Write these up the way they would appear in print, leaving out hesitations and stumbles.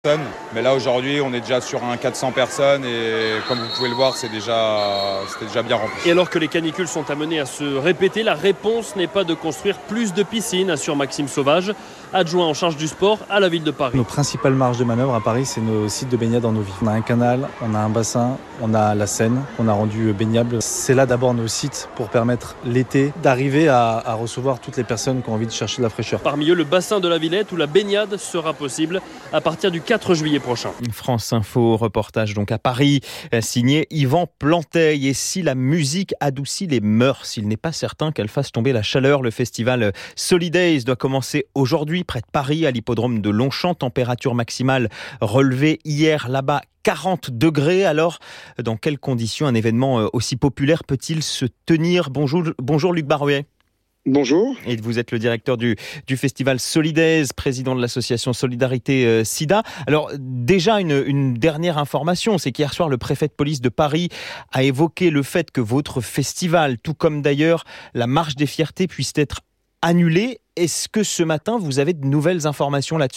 personnes. Mais là aujourd'hui on est déjà sur un 400 personnes et comme vous pouvez le voir c'était déjà bien rempli. Et alors que les canicules sont amenées à se répéter, la réponse n'est pas de construire plus de piscines, assure Maxime Sauvage, adjoint en charge du sport à la ville de Paris. Nos principales marges de manœuvre à Paris, c'est nos sites de baignade en eau vive. On a un canal, on a un bassin, on a la Seine qu'on a rendu baignable. C'est là d'abord nos sites pour permettre l'été d'arriver à recevoir toutes les personnes qui ont envie de chercher de la fraîcheur. Parmi eux, le bassin de la Villette où la baignade sera possible à partir du 4 juillet prochain. France Info, reportage donc à Paris, signé Yvan Planteil. Et si la musique adoucit les mœurs, il n'est pas certain qu'elle fasse tomber la chaleur. Le festival Solidays doit commencer aujourd'hui près de Paris, à l'hippodrome de Longchamp. Température maximale relevée hier là-bas, 40 degrés. Alors, dans quelles conditions un événement aussi populaire peut-il se tenir ? Bonjour Luc Barouet. Bonjour. Et vous êtes le directeur du festival Solidays, président de l'association Solidarité Sida. Alors déjà une dernière information, c'est qu'hier soir le préfet de police de Paris a évoqué le fait que votre festival, tout comme d'ailleurs la marche des fiertés, puisse être annulé. Est-ce que ce matin vous avez de nouvelles informations là-dessus ?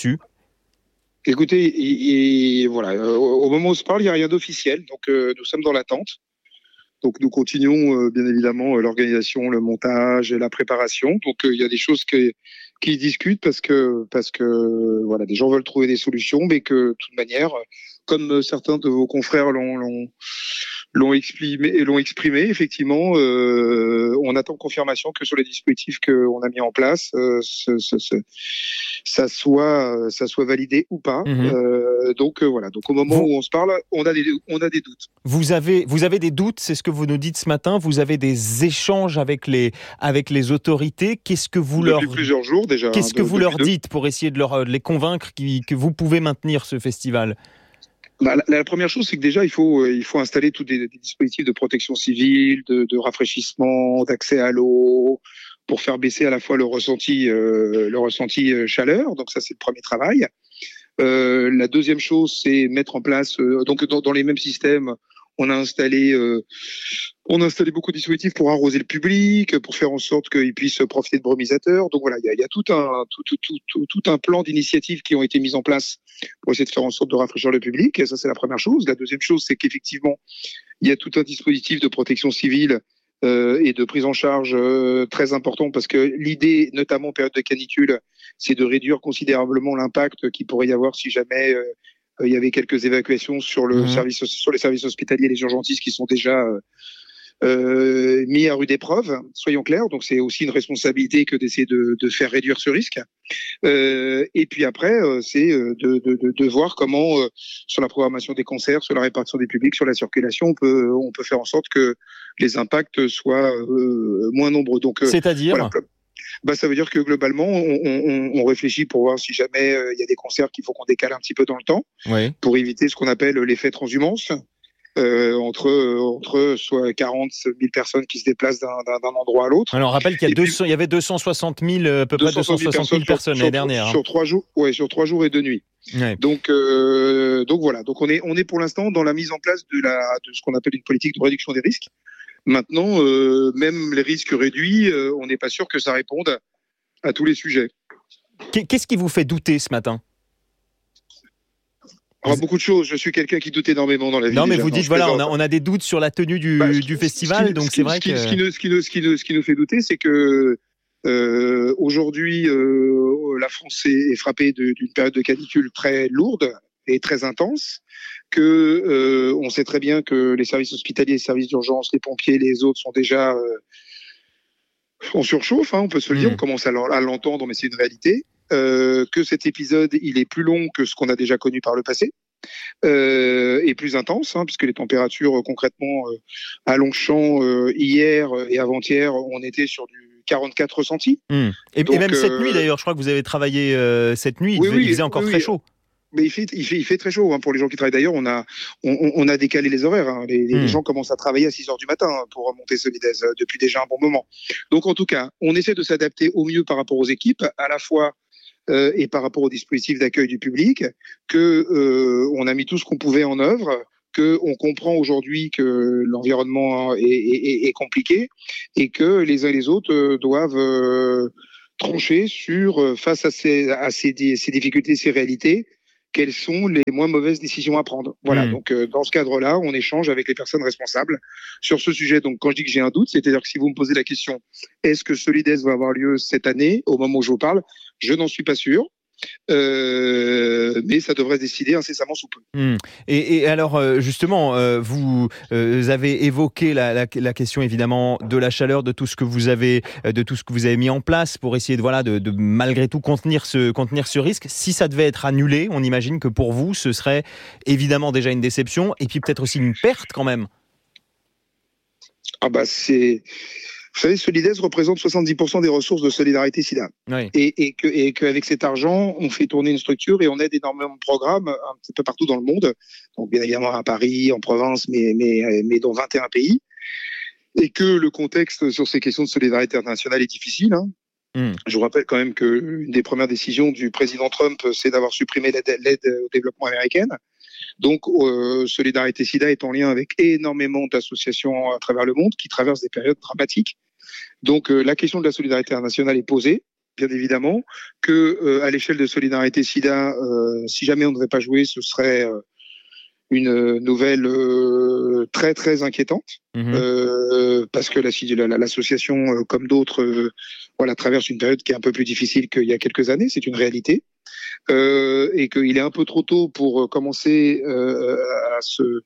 Écoutez, voilà, au moment où on se parle, il n'y a rien d'officiel, donc nous sommes dans l'attente. Donc nous continuons bien évidemment l'organisation, le montage et la préparation. Donc il y a des choses qui discutent parce que voilà, des gens veulent trouver des solutions, mais que de toute manière, comme certains de vos confrères l'ont exprimé, effectivement, on attend confirmation que sur les dispositifs qu'on a mis en place, ça soit validé ou pas. Donc voilà. Donc au moment où on se parle, on a des doutes. Vous avez des doutes, c'est ce que vous nous dites ce matin. Vous avez des échanges avec les autorités. Qu'est-ce que vous depuis plusieurs jours déjà. Qu'est-ce que vous leur dites pour essayer de les convaincre que vous pouvez maintenir ce festival ? La première chose, c'est que déjà, il faut installer tous des dispositifs de protection civile, de rafraîchissement, d'accès à l'eau, pour faire baisser à la fois le ressenti chaleur. Donc ça, c'est le premier travail. La deuxième chose, c'est mettre en place, donc dans les mêmes systèmes, on a installé beaucoup de dispositifs pour arroser le public, pour faire en sorte qu'ils puissent profiter de brumisateurs. Donc voilà, il y a tout un plan d'initiatives qui ont été mises en place pour essayer de faire en sorte de rafraîchir le public. Et ça, c'est la première chose. La deuxième chose, c'est qu'effectivement, il y a tout un dispositif de protection civile et de prise en charge très important, parce que l'idée, notamment en période de canicule, c'est de réduire considérablement l'impact qu'il pourrait y avoir si jamais il y avait quelques évacuations sur les services hospitaliers et les urgentistes qui sont déjà mis à rude épreuve, soyons clairs. Donc c'est aussi une responsabilité que d'essayer de faire réduire ce risque. Et puis après, c'est de voir comment, sur la programmation des concerts, sur la répartition des publics, sur la circulation, on peut faire en sorte que les impacts soient moins nombreux. Donc, c'est-à-dire voilà. Ça veut dire que globalement, on réfléchit pour voir si jamais il y a des concerts qu'il faut qu'on décale un petit peu dans le temps, oui, pour éviter ce qu'on appelle l'effet transhumance. Entre soit 40 000 personnes qui se déplacent d'un endroit à l'autre. Alors on rappelle qu'il y avait 260 000, à peu près 260 000 personnes l'année dernière. Sur 3 jours, sur 3 jours et 2 nuits. Ouais. Donc voilà. Donc on est pour l'instant dans la mise en place de ce qu'on appelle une politique de réduction des risques. Maintenant, même les risques réduits, on n'est pas sûr que ça réponde à tous les sujets. Qu'est-ce qui vous fait douter ce matin ? Alors, beaucoup de choses. Je suis quelqu'un qui doute énormément dans la vie. Non, mais vous dites, voilà, on a des doutes sur la tenue du festival, donc c'est vrai que... Ce qui nous fait douter, c'est que aujourd'hui, la France est frappée d'une période de canicule très lourde et très intense, que on sait très bien que les services hospitaliers, les services d'urgence, les pompiers, les autres sont déjà en surchauffe, on peut se le dire, on commence à l'entendre, mais c'est une réalité. Que cet épisode, il est plus long que ce qu'on a déjà connu par le passé, et plus intense, puisque les températures concrètement à Longchamp hier et avant-hier, on était sur du 44 ressentis. Et même cette nuit d'ailleurs, je crois que vous avez travaillé cette nuit, il faisait encore très chaud. Mais il fait très chaud, pour les gens qui travaillent. D'ailleurs, on a décalé les horaires. Les gens commencent à travailler à 6h du matin pour remonter Solidays depuis déjà un bon moment. Donc en tout cas, on essaie de s'adapter au mieux par rapport aux équipes, à la fois et par rapport au dispositif d'accueil du public, on a mis tout ce qu'on pouvait en œuvre, qu'on comprend aujourd'hui que l'environnement est compliqué et que les uns et les autres doivent trancher face à ces difficultés, ces réalités, quelles sont les moins mauvaises décisions à prendre. Voilà, donc dans ce cadre-là, on échange avec les personnes responsables sur ce sujet. Donc quand je dis que j'ai un doute, c'est-à-dire que si vous me posez la question, est-ce que Solidays va avoir lieu cette année, au moment où je vous parle, je n'en suis pas sûr. Mais ça devrait se décider incessamment sous peu. Et alors justement, vous avez évoqué la question évidemment de la chaleur, de tout ce que vous avez mis en place pour essayer de malgré tout contenir ce risque. Si ça devait être annulé, on imagine que pour vous, ce serait évidemment déjà une déception et puis peut-être aussi une perte quand même. Vous savez, Solidays représente 70% des ressources de Solidarité SIDA. Oui. Et qu'avec cet argent, on fait tourner une structure et on aide énormément de programmes un petit peu partout dans le monde. Donc, bien évidemment, à Paris, en province, mais dans 21 pays. Et que le contexte sur ces questions de solidarité internationale est difficile. Je vous rappelle quand même qu'une des premières décisions du président Trump, c'est d'avoir supprimé l'aide au développement américaine. Donc, Solidarité SIDA est en lien avec énormément d'associations à travers le monde qui traversent des périodes dramatiques. Donc, la question de la solidarité internationale est posée, bien évidemment, que à l'échelle de Solidarité SIDA, si jamais on ne devait pas jouer, ce serait une nouvelle très très inquiétante, parce que l'association, comme d'autres, traverse une période qui est un peu plus difficile qu'il y a quelques années, c'est une réalité. Et qu'il est un peu trop tôt pour commencer à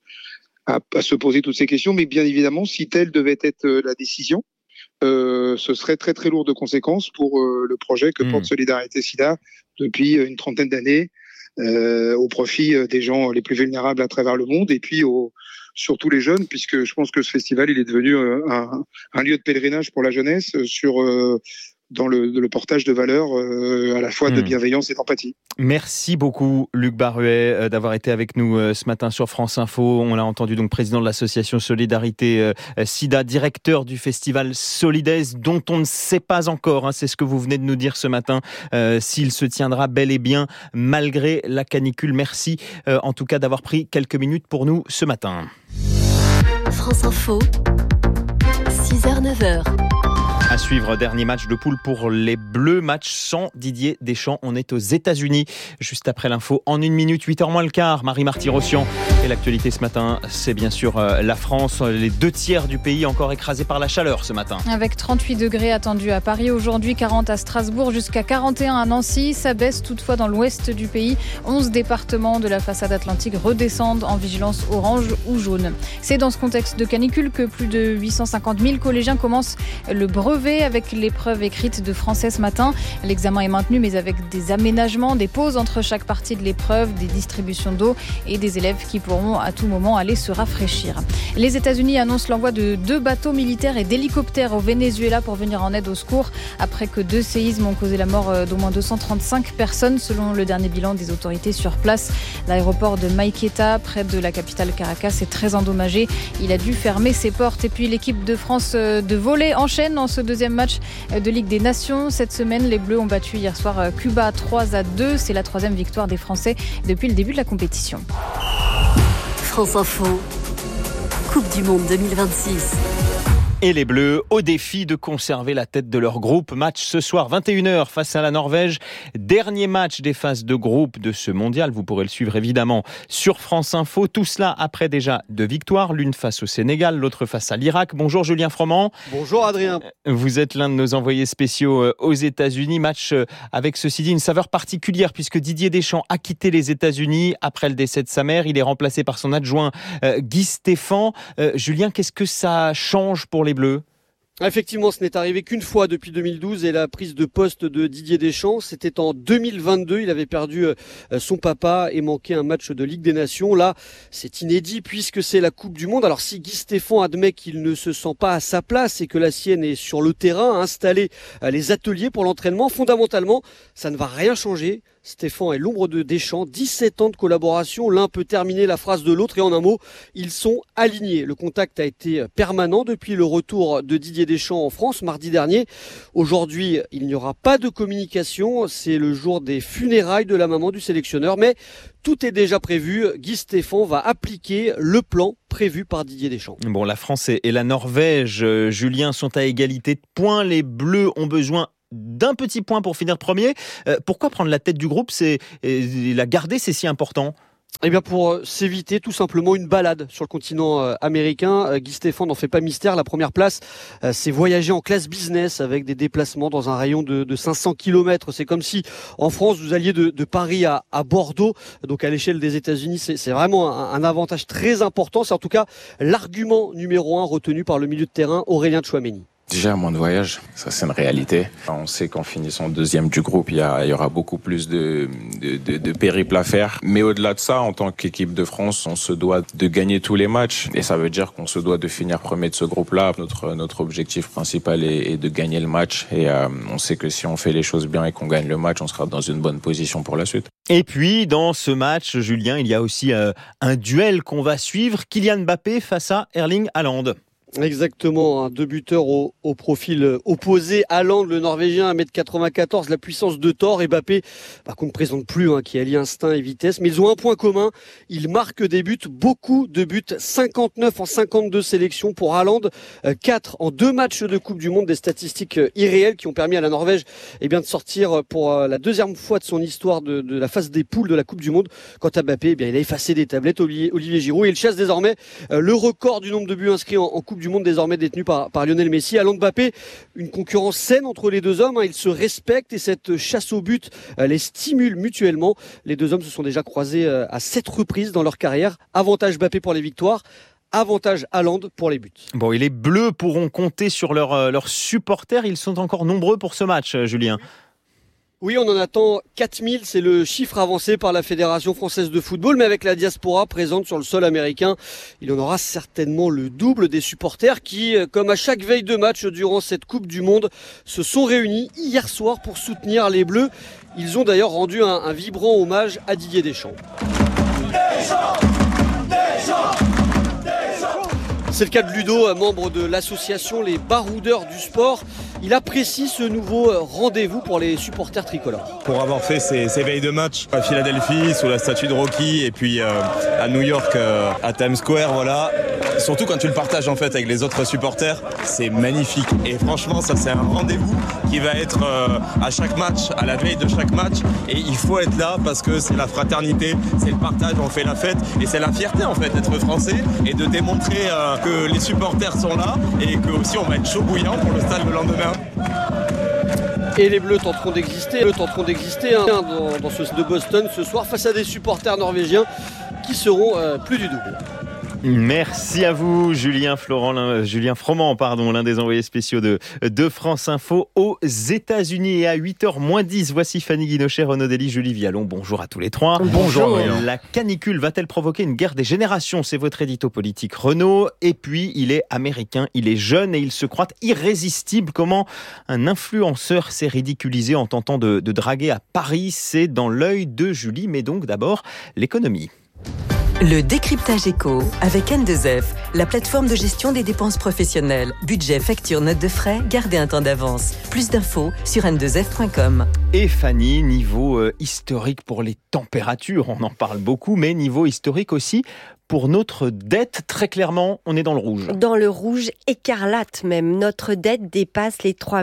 se poser toutes ces questions. Mais bien évidemment, si telle devait être la décision, ce serait très très lourd de conséquences pour le projet que porte Solidarité SIDA depuis une trentaine d'années, au profit des gens les plus vulnérables à travers le monde et puis surtout les jeunes, puisque je pense que ce festival il est devenu un lieu de pèlerinage pour la jeunesse dans le portage de valeurs à la fois de bienveillance et d'empathie. Merci beaucoup Luc Baruet d'avoir été avec nous ce matin sur France Info. On l'a entendu, donc président de l'association Solidarité SIDA, directeur du festival Solidays, dont on ne sait pas encore, c'est ce que vous venez de nous dire ce matin, s'il se tiendra bel et bien malgré la canicule. Merci en tout cas d'avoir pris quelques minutes pour nous ce matin. France Info, 6h-9h. À suivre, dernier match de poule pour les Bleus, match sans Didier Deschamps. On est aux États-Unis, juste après l'info, en 1 minute, 8h moins le quart. Marie-Marty Rossian. Et l'actualité ce matin, c'est bien sûr la France. Les 2/3 du pays encore écrasés par la chaleur ce matin. Avec 38 degrés attendus à Paris aujourd'hui, 40 à Strasbourg, jusqu'à 41 à Nancy. Ça baisse toutefois dans l'ouest du pays. 11 départements de la façade atlantique redescendent en vigilance orange ou jaune. C'est dans ce contexte de canicule que plus de 850 000 collégiens commencent le brevet avec l'épreuve écrite de français ce matin. L'examen est maintenu mais avec des aménagements, des pauses entre chaque partie de l'épreuve, des distributions d'eau et des élèves qui pourront à tout moment aller se rafraîchir. Les États-Unis annoncent l'envoi de 2 bateaux militaires et d'hélicoptères au Venezuela pour venir en aide au secours après que 2 séismes ont causé la mort d'au moins 235 personnes selon le dernier bilan des autorités sur place. L'aéroport de Maiqueta, près de la capitale Caracas, est très endommagé. Il a dû fermer ses portes. Et puis l'équipe de France de volley enchaîne en ce deuxième match de Ligue des Nations. Cette semaine, les Bleus ont battu hier soir Cuba 3-2. C'est la 3e victoire des Français depuis le début de la compétition. France Info, Coupe du Monde 2026. Et les Bleus au défi de conserver la tête de leur groupe. Match ce soir 21h face à la Norvège. Dernier match des phases de groupe de ce mondial. Vous pourrez le suivre évidemment sur France Info. Tout cela après déjà 2 victoires. L'une face au Sénégal, l'autre face à l'Irak. Bonjour Julien Froment. Bonjour Adrien. Vous êtes l'un de nos envoyés spéciaux aux États-Unis. Match avec ceci dit une saveur particulière puisque Didier Deschamps a quitté les États-Unis après le décès de sa mère. Il est remplacé par son adjoint Guy Stéphane. Julien, qu'est-ce que ça change pour les Bleus? Effectivement, ce n'est arrivé qu'une fois depuis 2012 et la prise de poste de Didier Deschamps, c'était en 2022. Il avait perdu son papa et manqué un match de Ligue des Nations. Là, c'est inédit puisque c'est la Coupe du Monde. Alors si Guy Stéphane admet qu'il ne se sent pas à sa place et que la sienne est sur le terrain, installer les ateliers pour l'entraînement, fondamentalement, ça ne va rien changer. Stéphane est l'ombre de Deschamps, 17 ans de collaboration, l'un peut terminer la phrase de l'autre et en un mot, ils sont alignés. Le contact a été permanent depuis le retour de Didier Deschamps en France mardi dernier. Aujourd'hui, il n'y aura pas de communication, c'est le jour des funérailles de la maman du sélectionneur, mais tout est déjà prévu. Guy Stéphane va appliquer le plan prévu par Didier Deschamps. Bon, la France et la Norvège, Julien, sont à égalité de points. Les Bleus ont besoin d'un petit point pour finir premier. Pourquoi prendre la tête du groupe, la garder, c'est si important ? Eh bien pour s'éviter tout simplement une balade sur le continent américain. Guy Stéphane n'en fait pas mystère. La première place, c'est voyager en classe business avec des déplacements dans un rayon de 500 km. C'est comme si en France vous alliez de Paris à Bordeaux. Donc à l'échelle des États-Unis, c'est vraiment un avantage très important. C'est en tout cas l'argument numéro 1 retenu par le milieu de terrain Aurélien Tchouaméni. Déjà, moins de voyages, ça c'est une réalité. On sait qu'en finissant deuxième du groupe, il y aura beaucoup plus de périples à faire. Mais au-delà de ça, en tant qu'équipe de France, on se doit de gagner tous les matchs. Et ça veut dire qu'on se doit de finir premier de ce groupe-là. Notre objectif principal est de gagner le match. Et on sait que si on fait les choses bien et qu'on gagne le match, on sera dans une bonne position pour la suite. Et puis, dans ce match, Julien, il y a aussi un duel qu'on va suivre. Kylian Mbappé face à Erling Haaland. Exactement, 2 buteurs au profil opposé. Haaland, le Norvégien, 1m94, la puissance de Thor. Et Mbappé, qu'on ne présente plus, qui allie instinct et vitesse. Mais ils ont un point commun, ils marquent des buts, beaucoup de buts. 59 en 52 sélections pour Haaland, 4 en 2 matchs de Coupe du Monde. Des statistiques irréelles qui ont permis à la Norvège de sortir pour la deuxième fois de son histoire de la phase des poules de la Coupe du Monde. Quant à Mbappé, il a effacé des tablettes, Olivier Giroud. Et il chasse désormais le record du nombre de buts inscrits en Coupe du Monde, désormais détenu par Lionel Messi. Haaland, Mbappé, une concurrence saine entre les deux hommes. Ils se respectent et cette chasse au but les stimule mutuellement. Les deux hommes se sont déjà croisés à 7 reprises dans leur carrière. Avantage Mbappé pour les victoires. Avantage Haaland pour les buts. Bon, et les Bleus pourront compter sur leurs supporters. Ils sont encore nombreux pour ce match, Julien. Oui, on en attend 4000, c'est le chiffre avancé par la Fédération française de football, mais avec la diaspora présente sur le sol américain, il y en aura certainement le double des supporters qui, comme à chaque veille de match durant cette Coupe du Monde, se sont réunis hier soir pour soutenir les Bleus. Ils ont d'ailleurs rendu un vibrant hommage à Didier Deschamps. C'est le cas de Ludo, membre de l'association Les Baroudeurs du Sport. Il apprécie ce nouveau rendez-vous pour les supporters tricolores. Pour avoir fait ces veilles de match à Philadelphie, sous la statue de Rocky, et puis à New York, à Times Square, voilà. Surtout quand tu le partages en fait avec les autres supporters, c'est magnifique. Et franchement, ça c'est un rendez-vous qui va être à chaque match, à la veille de chaque match. Et il faut être là parce que c'est la fraternité, c'est le partage, on fait la fête. Et c'est la fierté en fait d'être français et de démontrer que les supporters sont là et que aussi on va être chaud bouillant pour le stade le lendemain. Et les Bleus tenteront d'exister dans ce de Boston ce soir face à des supporters norvégiens qui seront plus du double. Merci à vous, Julien Froment, l'un des envoyés spéciaux de France Info aux États-Unis. Et à 8h-10, voici Fanny Guinocher, Renaud Dely, Julie Vialon. Bonjour à tous les trois. Bonjour. La canicule va-t-elle provoquer une guerre des générations ? C'est votre édito politique, Renaud. Et puis, il est américain, il est jeune et il se croit irrésistible. Comment un influenceur s'est ridiculisé en tentant de draguer à Paris ? C'est dans l'œil de Julie, mais donc d'abord l'économie. Le décryptage éco avec N2F, la plateforme de gestion des dépenses professionnelles. Budget, facture, notes de frais, gardez un temps d'avance. Plus d'infos sur n2f.com. Et Fanny, niveau historique pour les températures, on en parle beaucoup, mais niveau historique aussi pour notre dette, très clairement, on est dans le rouge. Dans le rouge écarlate même. Notre dette dépasse les 3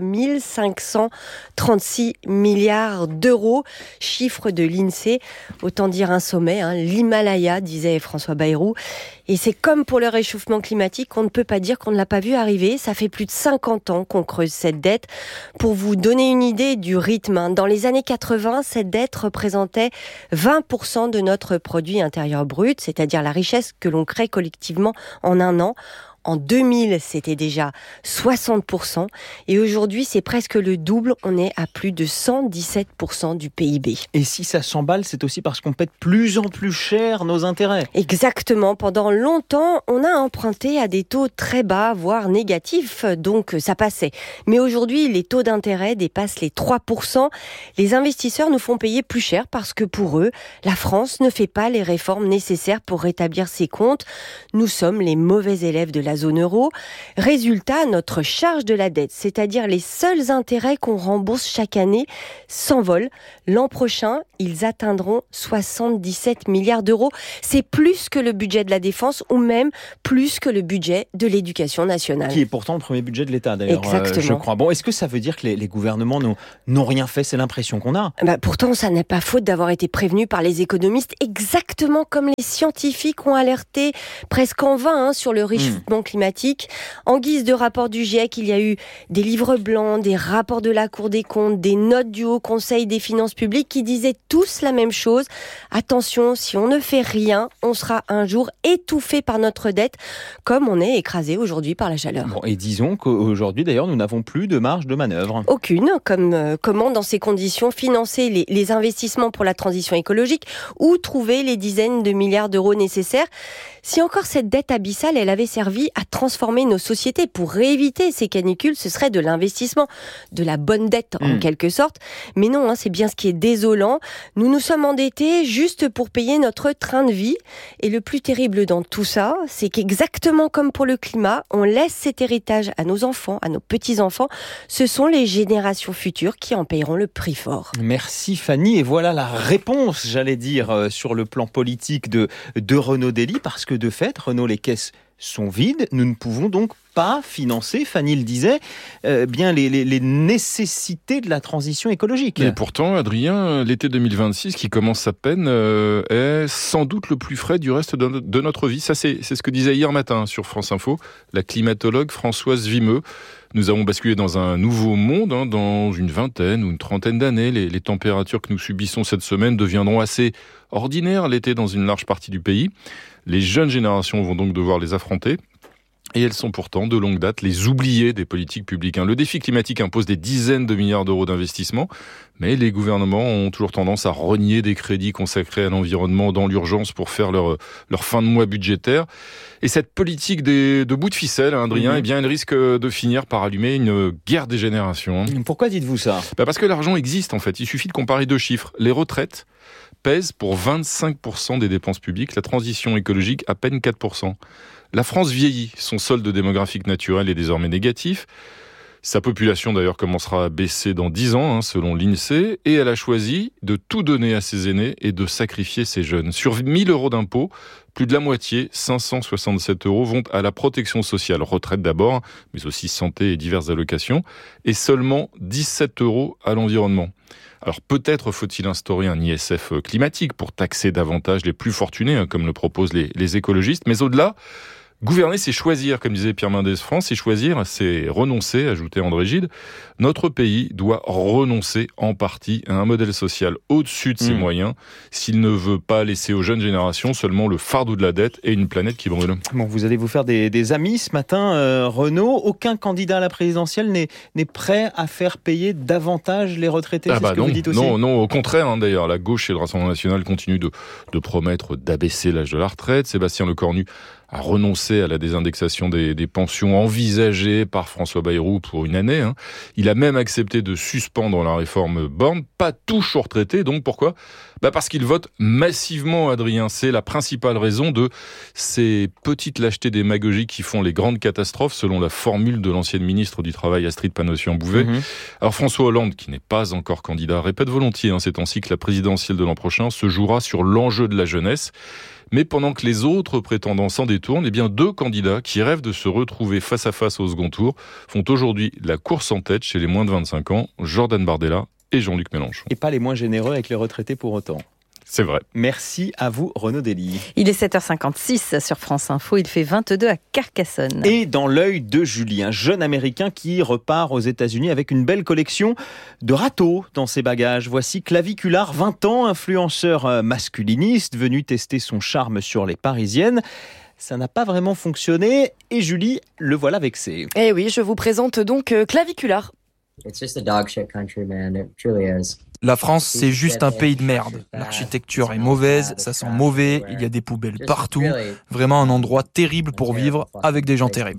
536 milliards d'euros. Chiffre de l'INSEE. Autant dire un sommet, l'Himalaya, disait François Bayrou. Et c'est comme pour le réchauffement climatique, on ne peut pas dire qu'on ne l'a pas vu arriver. Ça fait plus de 50 ans qu'on creuse cette dette. Pour vous donner une idée du rythme, dans les années 80, cette dette représentait 20% de notre produit intérieur brut, c'est-à-dire la richesse que l'on crée collectivement en un an. En 2000, c'était déjà 60%. Et aujourd'hui, c'est presque le double. On est à plus de 117% du PIB. Et si ça s'emballe, c'est aussi parce qu'on paie de plus en plus cher nos intérêts. Exactement. Pendant longtemps, on a emprunté à des taux très bas, voire négatifs. Donc, ça passait. Mais aujourd'hui, les taux d'intérêt dépassent les 3%. Les investisseurs nous font payer plus cher parce que pour eux, la France ne fait pas les réformes nécessaires pour rétablir ses comptes. Nous sommes les mauvais élèves de la la zone euro. Résultat, notre charge de la dette, c'est-à-dire les seuls intérêts qu'on rembourse chaque année, s'envole. L'an prochain, ils atteindront 77 milliards d'euros. C'est plus que le budget de la défense ou même plus que le budget de l'éducation nationale. Qui est pourtant le premier budget de l'État d'ailleurs, je crois. Bon, est-ce que ça veut dire que les gouvernements n'ont rien fait? C'est l'impression qu'on a. Pourtant, ça n'est pas faute d'avoir été prévenu par les économistes, exactement comme les scientifiques ont alerté presque en vain sur le réchauffement climatique. En guise de rapport du GIEC, il y a eu des livres blancs, des rapports de la Cour des comptes, des notes du Haut Conseil des finances publiques qui disaient tous la même chose. Attention, si on ne fait rien, on sera un jour étouffé par notre dette, comme on est écrasé aujourd'hui par la chaleur. Bon, et disons qu'aujourd'hui, d'ailleurs, nous n'avons plus de marge de manœuvre. Aucune. Comment, dans ces conditions, financer les investissements pour la transition écologique ou trouver les dizaines de milliards d'euros nécessaires? Si encore cette dette abyssale, elle avait servi à transformer nos sociétés pour rééviter ces canicules, ce serait de l'investissement, de la bonne dette en quelque sorte. Mais non, c'est bien ce qui est désolant. Nous nous sommes endettés juste pour payer notre train de vie. Et le plus terrible dans tout ça, c'est qu'exactement comme pour le climat, on laisse cet héritage à nos enfants, à nos petits-enfants. Ce sont les générations futures qui en paieront le prix fort. Merci Fanny. Et voilà la réponse, j'allais dire, sur le plan politique de Renaud Dely, parce que de fait, Renaud, les caisses sont vides. Nous ne pouvons donc pas financer, Fanny le disait, bien les nécessités de la transition écologique. Et pourtant, Adrien, l'été 2026, qui commence à peine, est sans doute le plus frais du reste de notre vie. Ça, c'est ce que disait hier matin sur France Info la climatologue Françoise Vimeux. Nous avons basculé dans un nouveau monde, dans une vingtaine ou une trentaine d'années. Les températures que nous subissons cette semaine deviendront assez ordinaires l'été dans une large partie du pays. Les jeunes générations vont donc devoir les affronter. Et elles sont pourtant, de longue date, les oubliées des politiques publiques. Le défi climatique impose des dizaines de milliards d'euros d'investissement, mais les gouvernements ont toujours tendance à renier des crédits consacrés à l'environnement dans l'urgence pour faire leur fin de mois budgétaire. Et cette politique de bout de ficelle, Adrien, elle risque de finir par allumer une guerre des générations. Pourquoi dites-vous ça ? Parce que l'argent existe, en fait. Il suffit de comparer deux chiffres. Les retraites pèsent pour 25% des dépenses publiques, la transition écologique à peine 4%. La France vieillit, son solde démographique naturel est désormais négatif. Sa population d'ailleurs commencera à baisser dans 10 ans, selon l'INSEE, et elle a choisi de tout donner à ses aînés et de sacrifier ses jeunes. Sur 1000 euros d'impôts, plus de la moitié, 567 euros, vont à la protection sociale, retraite d'abord, mais aussi santé et diverses allocations, et seulement 17 euros à l'environnement. Alors peut-être faut-il instaurer un ISF climatique pour taxer davantage les plus fortunés, comme le proposent les écologistes, mais au-delà, gouverner, c'est choisir, comme disait Pierre Mendès France, c'est choisir, c'est renoncer, ajoutait André Gide. Notre pays doit renoncer en partie à un modèle social au-dessus de ses moyens s'il ne veut pas laisser aux jeunes générations seulement le fardeau de la dette et une planète qui brûle. Bon, vous allez vous faire des amis ce matin, Renaud. Aucun candidat à la présidentielle n'est prêt à faire payer davantage les retraités, c'est ce que vous dites aussi ? Non, au contraire, d'ailleurs. La gauche et le Rassemblement national continuent de promettre d'abaisser l'âge de la retraite. Sébastien Lecornu a renoncé à la désindexation des pensions envisagées par François Bayrou pour une année. Il a même accepté de suspendre la réforme Borne. Pas tous aux retraités, donc pourquoi ? Parce qu'ils votent massivement, Adrien. C'est la principale raison de ces petites lâchetés démagogiques qui font les grandes catastrophes, selon la formule de l'ancienne ministre du Travail, Astrid Panosyan-Bouvet. Alors François Hollande, qui n'est pas encore candidat, répète volontiers ces temps-ci que la présidentielle de l'an prochain se jouera sur l'enjeu de la jeunesse. Mais pendant que les autres prétendants s'en détournent, deux candidats qui rêvent de se retrouver face à face au second tour font aujourd'hui la course en tête chez les moins de 25 ans, Jordan Bardella et Jean-Luc Mélenchon. Et pas les moins généreux avec les retraités pour autant. C'est vrai. Merci à vous, Renaud Dely. Il est 7h56 sur France Info, il fait 22 à Carcassonne. Et dans l'œil de Julie, un jeune Américain qui repart aux États-Unis avec une belle collection de râteaux dans ses bagages. Voici Clavicular, 20 ans, influenceur masculiniste, venu tester son charme sur les Parisiennes. Ça n'a pas vraiment fonctionné et Julie, le voilà vexé. Eh oui, je vous présente donc Clavicular. It's just a dog shit country, man. It truly is. La France, c'est juste un pays de merde. L'architecture est mauvaise, ça sent mauvais, il y a des poubelles partout. Vraiment un endroit terrible pour vivre avec des gens terribles.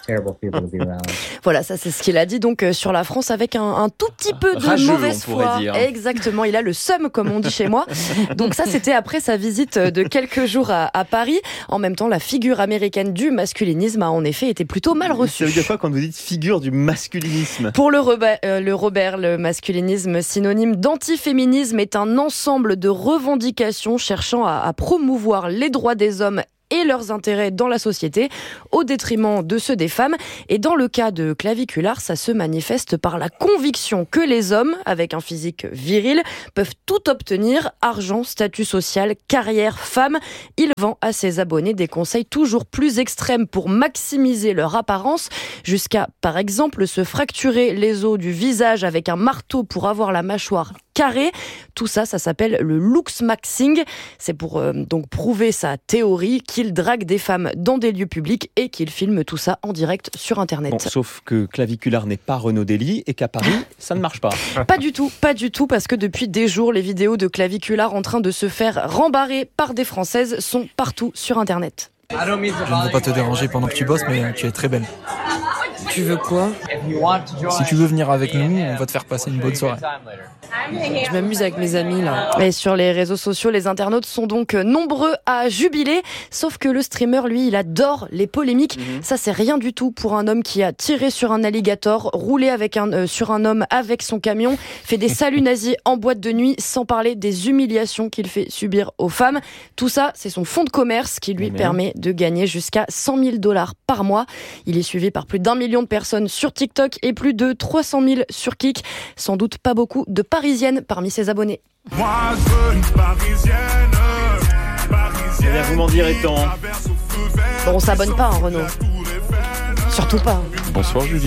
terrible people to be around. Voilà, ça c'est ce qu'il a dit donc sur la France avec un tout petit peu de Rageux, mauvaise on pourrait foi. dire. Exactement, il a le seum comme on dit chez moi. Donc ça c'était après sa visite de quelques jours à Paris. En même temps, la figure américaine du masculinisme a en effet été plutôt mal reçue. Ça veut dire quoi quand vous dites figure du masculinisme ? Pour le Robert, le masculinisme synonyme d'antiféminisme est un ensemble de revendications cherchant à promouvoir les droits des hommes et leurs intérêts dans la société au détriment de ceux des femmes. Et dans le cas de Claviculaire, ça se manifeste par la conviction que les hommes, avec un physique viril, peuvent tout obtenir, argent, statut social, carrière, femme. Il vend à ses abonnés des conseils toujours plus extrêmes pour maximiser leur apparence, jusqu'à, par exemple, se fracturer les os du visage avec un marteau pour avoir la mâchoire carrée. Tout ça, ça s'appelle le looksmaxing. C'est pour donc prouver sa théorie qu'il drague des femmes dans des lieux publics et qu'il filme tout ça en direct sur Internet. Bon, sauf que Claviculaire n'est pas Renaud Dely et qu'à Paris, ça ne marche pas. Pas du tout, parce que depuis des jours, les vidéos de Claviculaire en train de se faire rembarrer par des Françaises sont partout sur Internet. Je ne veux pas te déranger pendant que tu bosses, mais tu es très belle. Tu veux quoi ? Si tu veux venir avec nous, on va te faire passer une bonne soirée. Je m'amuse avec mes amis là. Et sur les réseaux sociaux, les internautes sont donc nombreux à jubiler. Sauf que le streamer, lui, il adore les polémiques. Ça, c'est rien du tout pour un homme qui a tiré sur un alligator, roulé sur un homme avec son camion, fait des saluts nazis en boîte de nuit, sans parler des humiliations qu'il fait subir aux femmes. Tout ça, c'est son fonds de commerce qui lui permet de gagner jusqu'à $100,000 par mois. Il est suivi par plus d'1 million de personnes sur TikTok et plus de 300 000 sur Kik. Sans doute pas beaucoup de Parisiennes parmi ses abonnés. Moi je veux une Parisienne. Bien, vous m'en direz tant. Bon, on s'abonne pas, hein, Renaud. Surtout pas. Bonsoir Julie.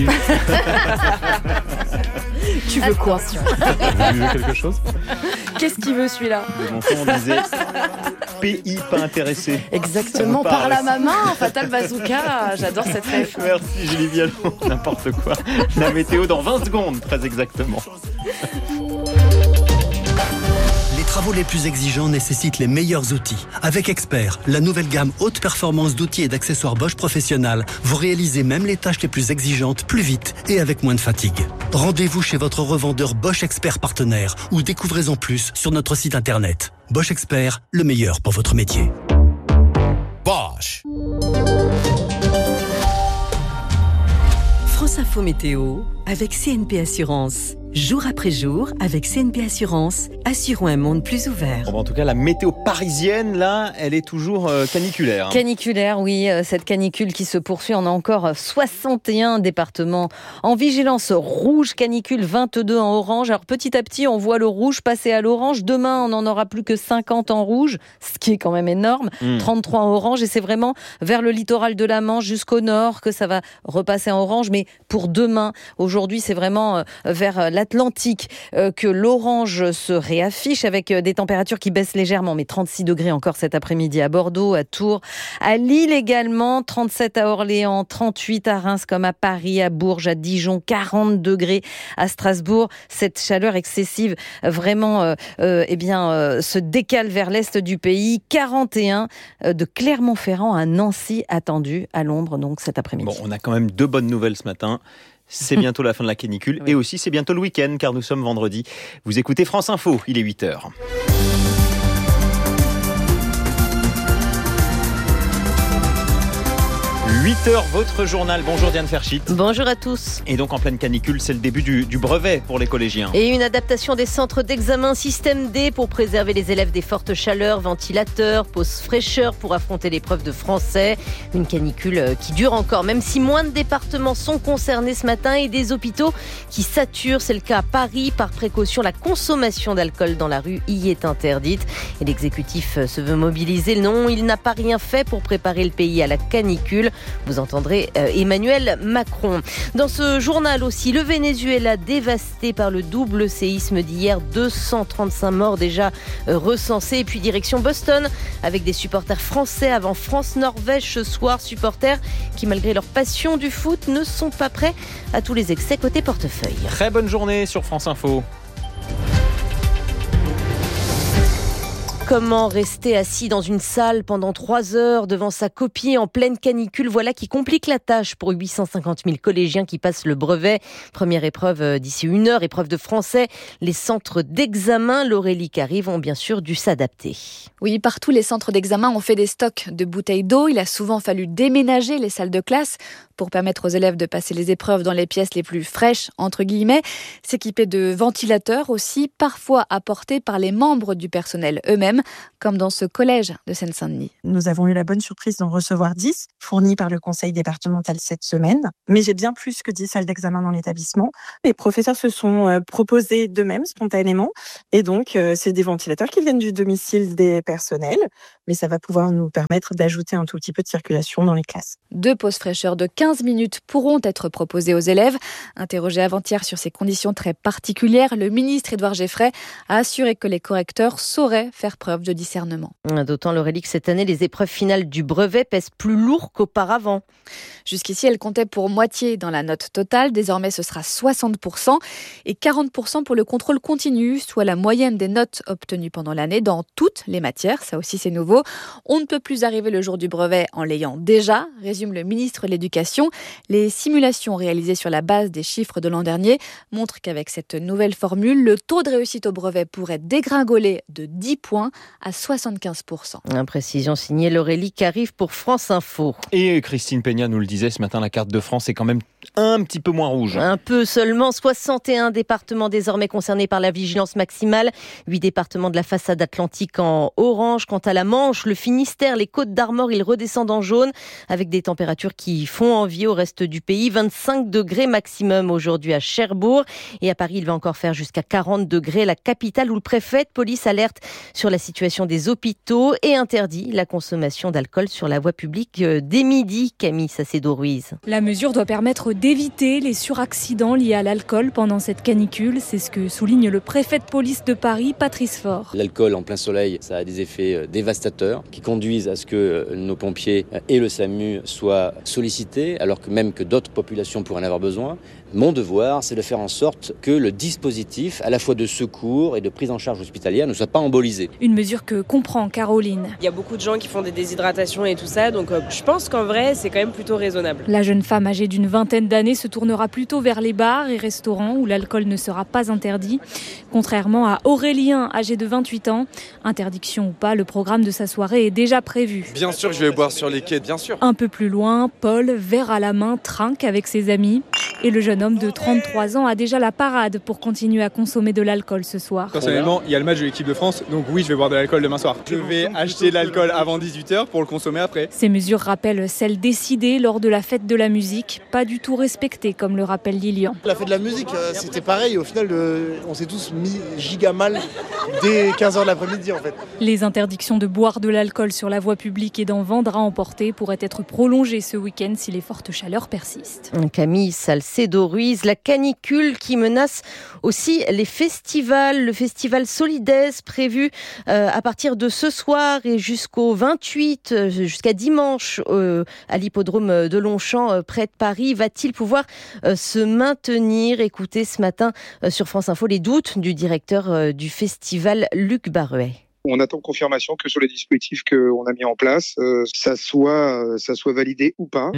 Tu veux quoi ? Vous buvez quelque chose ? Qu'est-ce qu'il veut celui-là ? Mon temps, on disait pays pas intéressé. Exactement, par la main, Fatal Bazooka, j'adore cette rêve. Merci Julie Vialon, n'importe quoi. La météo dans 20 secondes, très exactement. Les travaux les plus exigeants nécessitent les meilleurs outils. Avec Expert, la nouvelle gamme haute performance d'outils et d'accessoires Bosch Professionnal, vous réalisez même les tâches les plus exigeantes plus vite et avec moins de fatigue. Rendez-vous chez votre revendeur Bosch Expert partenaire ou découvrez-en plus sur notre site internet. Bosch Expert, le meilleur pour votre métier. Bosch. France Info Météo avec CNP Assurance. Jour après jour, avec CNP Assurance, assurons un monde plus ouvert. Bon, en tout cas, la météo parisienne, là, elle est toujours caniculaire. Caniculaire, oui. Cette canicule qui se poursuit. On a encore 61 départements en vigilance rouge canicule, 22 en orange. Alors petit à petit, on voit le rouge passer à l'orange. Demain, on n'en aura plus que 50 en rouge, ce qui est quand même énorme. 33 en orange. Et c'est vraiment vers le littoral de la Manche jusqu'au nord que ça va repasser en orange. Mais pour demain, aujourd'hui, c'est vraiment vers l'Atlantique que l'orange se réaffiche avec des températures qui baissent légèrement, mais 36 degrés encore cet après-midi à Bordeaux, à Tours, à Lille également, 37 à Orléans, 38 à Reims comme à Paris, à Bourges, à Dijon, 40 degrés à Strasbourg. Cette chaleur excessive vraiment se décale vers l'est du pays. 41 de Clermont-Ferrand à Nancy attendu à l'ombre donc cet après-midi. Bon, on a quand même 2 bonnes nouvelles ce matin. C'est bientôt la fin de la canicule et aussi c'est bientôt le week-end car nous sommes vendredi. Vous écoutez France Info, il est 8h. 8h, votre journal. Bonjour Diane Ferchit. Bonjour à tous. Et donc en pleine canicule, c'est le début du brevet pour les collégiens. Et une adaptation des centres d'examen système D pour préserver les élèves des fortes chaleurs, ventilateurs, pause fraîcheur pour affronter l'épreuve de français. Une canicule qui dure encore, même si moins de départements sont concernés ce matin et des hôpitaux qui saturent. C'est le cas à Paris. Par précaution, la consommation d'alcool dans la rue y est interdite. Et l'exécutif se veut mobiliser. Non, il n'a pas rien fait pour préparer le pays à la canicule. Vous entendrez Emmanuel Macron. Dans ce journal aussi, le Venezuela dévasté par le double séisme d'hier. 235 morts déjà recensés. Et puis direction Boston avec des supporters français avant France-Norvège ce soir. Supporters qui, malgré leur passion du foot, ne sont pas prêts à tous les excès côté portefeuille. Très bonne journée sur France Info. Comment rester assis dans une salle pendant 3 heures devant sa copie en pleine canicule? Voilà qui complique la tâche pour 850 000 collégiens qui passent le brevet. Première épreuve d'ici 1 heure, épreuve de français. Les centres d'examen, Laurélie Carive, ont bien sûr dû s'adapter. Oui, partout les centres d'examen ont fait des stocks de bouteilles d'eau. Il a souvent fallu déménager les salles de classe pour permettre aux élèves de passer les épreuves dans les pièces les plus fraîches, entre guillemets. S'équiper de ventilateurs aussi, parfois apportés par les membres du personnel eux-mêmes, comme dans ce collège de Seine-Saint-Denis. Nous avons eu la bonne surprise d'en recevoir 10, fournis par le conseil départemental cette semaine. Mais j'ai bien plus que 10 salles d'examen dans l'établissement. Les professeurs se sont proposés d'eux-mêmes, spontanément. Et donc, c'est des ventilateurs qui viennent du domicile des personnels. Mais ça va pouvoir nous permettre d'ajouter un tout petit peu de circulation dans les classes. 2 pauses fraîcheurs de 15 minutes pourront être proposées aux élèves. Interrogé avant-hier sur ces conditions très particulières, le ministre Édouard Geffray a assuré que les correcteurs sauraient faire preuve de discernement. D'autant, Laurélie, que cette année, les épreuves finales du brevet pèsent plus lourd qu'auparavant. Jusqu'ici, elles comptaient pour moitié dans la note totale. Désormais, ce sera 60% et 40% pour le contrôle continu, soit la moyenne des notes obtenues pendant l'année dans toutes les matières. Ça aussi, c'est nouveau. On ne peut plus arriver le jour du brevet en l'ayant déjà, résume le ministre de l'Éducation. Les simulations réalisées sur la base des chiffres de l'an dernier montrent qu'avec cette nouvelle formule, le taux de réussite au brevet pourrait dégringoler de 10 points à 75%. Précision signée Laurélie Carive pour France Info. Et Christine Peña nous le disait ce matin, la carte de France est quand même un petit peu moins rouge. Un peu seulement, 61 départements désormais concernés par la vigilance maximale, 8 départements de la façade atlantique en orange. Quant à la Manche, le Finistère, les Côtes d'Armor, ils redescendent en jaune avec des températures qui font envie au reste du pays. 25 degrés maximum aujourd'hui à Cherbourg et à Paris, il va encore faire jusqu'à 40 degrés. La capitale où le préfet de police alerte sur la situation des hôpitaux et interdit la consommation d'alcool sur la voie publique dès midi. Camille Sacédo-Ruiz. La mesure doit permettre d'éviter les suraccidents liés à l'alcool pendant cette canicule. C'est ce que souligne le préfet de police de Paris, Patrice Faure. L'alcool en plein soleil, ça a des effets dévastateurs qui conduisent à ce que nos pompiers et le SAMU soient sollicités alors que même que d'autres populations pourraient en avoir besoin. Mon devoir, c'est de faire en sorte que le dispositif, à la fois de secours et de prise en charge hospitalière, ne soit pas embolisé. Une mesure que comprend Caroline. Il y a beaucoup de gens qui font des déshydratations et tout ça, donc je pense qu'en vrai, c'est quand même plutôt raisonnable. La jeune femme âgée d'une vingtaine d'années se tournera plutôt vers les bars et restaurants où l'alcool ne sera pas interdit. Contrairement à Aurélien, âgé de 28 ans, interdiction ou pas, le programme de sa soirée est déjà prévu. Bien sûr que je vais boire sur les quais, bien sûr. Un peu plus loin, Paul, verre à la main, trinque avec ses amis. Et le jeune homme de 33 ans a déjà la parade pour continuer à consommer de l'alcool ce soir. Personnellement, il y a le match de l'équipe de France, donc oui, je vais boire de l'alcool demain soir. Je vais acheter de l'alcool avant 18h pour le consommer après. Ces mesures rappellent celles décidées lors de la fête de la musique, pas du tout respectées comme le rappelle Lilian. La fête de la musique, c'était pareil. Au final, on s'est tous mis giga mal dès 15h de l'après-midi en fait. Les interdictions de boire de l'alcool sur la voie publique et d'en vendre à emporter pourraient être prolongées ce week-end si les fortes chaleurs persistent. Camille Salcedo-Ruiz, la canicule qui menace aussi les festivals. Le festival Solidays prévu à partir de ce soir et jusqu'au 28, jusqu'à dimanche à l'hippodrome de Longchamp près de Paris. Va-t-il pouvoir se maintenir? Écoutez ce matin sur France Info les doutes du directeur du festival, Luc Barruet. On attend confirmation que sur les dispositifs qu'on a mis en place, ça soit validé ou pas.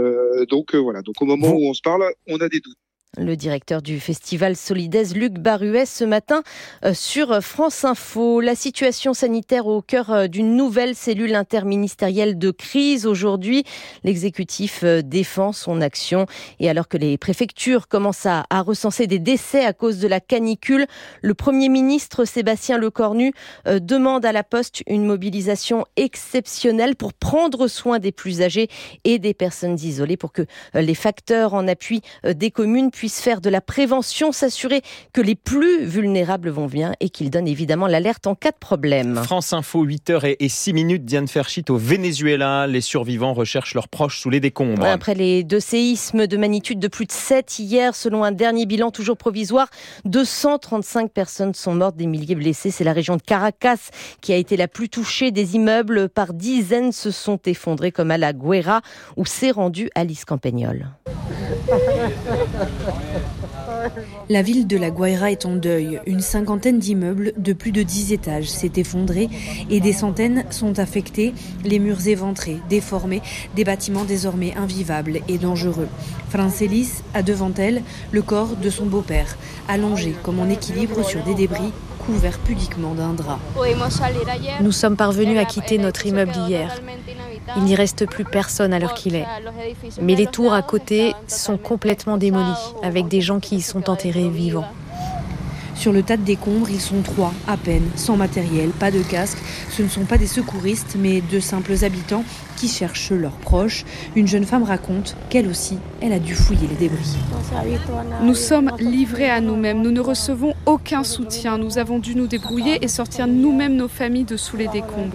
Donc voilà. Donc au moment où on se parle, on a des doutes. Le directeur du festival Solidays, Luc Barruet, ce matin sur France Info. La situation sanitaire au cœur d'une nouvelle cellule interministérielle de crise. Aujourd'hui, l'exécutif défend son action. Et alors que les préfectures commencent à recenser des décès à cause de la canicule, le Premier ministre Sébastien Lecornu demande à la Poste une mobilisation exceptionnelle pour prendre soin des plus âgés et des personnes isolées, pour que les facteurs en appui des communes puissent faire de la prévention, s'assurer que les plus vulnérables vont bien et qu'ils donnent évidemment l'alerte en cas de problème. France Info, 8h06, Diane Ferchit au Venezuela. Les survivants recherchent leurs proches sous les décombres. Après les 2 séismes de magnitude de plus de 7 hier, selon un dernier bilan toujours provisoire, 235 personnes sont mortes, des milliers blessés. C'est la région de Caracas qui a été la plus touchée. Des immeubles par dizaines se sont effondrés, comme à la Guera où s'est rendue Alice Campagnol. La ville de La Guaira est en deuil. Une cinquantaine d'immeubles de plus de 10 étages s'est effondré et des centaines sont affectés, les murs éventrés, déformés, des bâtiments désormais invivables et dangereux. Francelis a devant elle le corps de son beau-père, allongé comme en équilibre sur des débris, couvert pudiquement d'un drap. Nous sommes parvenus à quitter notre immeuble hier. Il n'y reste plus personne à l'heure qu'il est. Mais les tours à côté sont complètement démolies, avec des gens qui y sont enterrés vivants. Sur le tas de décombres, ils sont 3, à peine, sans matériel, pas de casque. Ce ne sont pas des secouristes, mais de simples habitants qui cherchent leurs proches. Une jeune femme raconte qu'elle aussi, elle a dû fouiller les débris. Nous sommes livrés à nous-mêmes. Nous ne recevons aucun soutien. Nous avons dû nous débrouiller et sortir nous-mêmes nos familles de sous les décombres.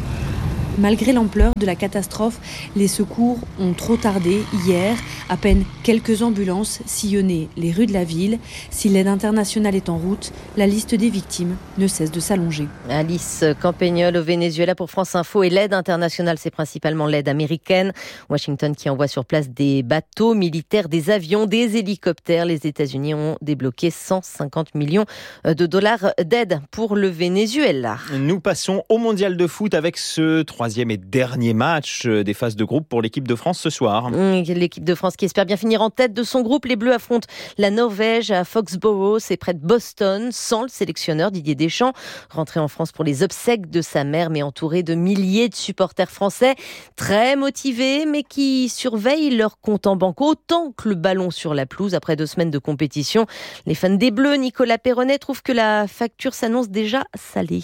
Malgré l'ampleur de la catastrophe, les secours ont trop tardé hier. À peine quelques ambulances sillonnaient les rues de la ville. Si l'aide internationale est en route, la liste des victimes ne cesse de s'allonger. Alice Campagnol au Venezuela pour France Info. Et l'aide internationale, c'est principalement l'aide américaine. Washington qui envoie sur place des bateaux militaires, des avions, des hélicoptères. Les États-Unis ont débloqué 150 millions de dollars d'aide pour le Venezuela. Nous passons au mondial de foot avec ce troisième et dernier match des phases de groupe pour l'équipe de France ce soir. L'équipe de France qui espère bien finir en tête de son groupe. Les Bleus affrontent la Norvège à Foxborough, c'est près de Boston, sans le sélectionneur Didier Deschamps. Rentré en France pour les obsèques de sa mère, mais entouré de milliers de supporters français, très motivés, mais qui surveillent leur compte en banque autant que le ballon sur la pelouse. Après 2 semaines de compétition, les fans des Bleus, Nicolas Perronnet, trouvent que la facture s'annonce déjà salée.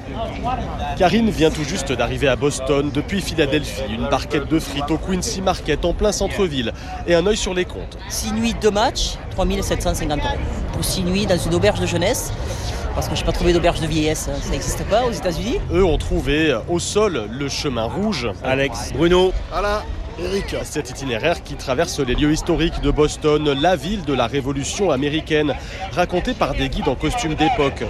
Karine vient tout juste d'arriver à Boston depuis Philadelphie. Une barquette de frites au Quincy Market en plein centre-ville et un œil sur les comptes. 6 nuits, 2 matchs, 3 750 €. Pour 6 nuits dans une auberge de jeunesse, parce que je n'ai pas trouvé d'auberge de vieillesse, ça n'existe pas aux États-Unis. Eux ont trouvé au sol le chemin rouge. Alex, Bruno, Alain, Eric. Cet itinéraire qui traverse les lieux historiques de Boston, la ville de la Révolution américaine, raconté par des guides en costume d'époque.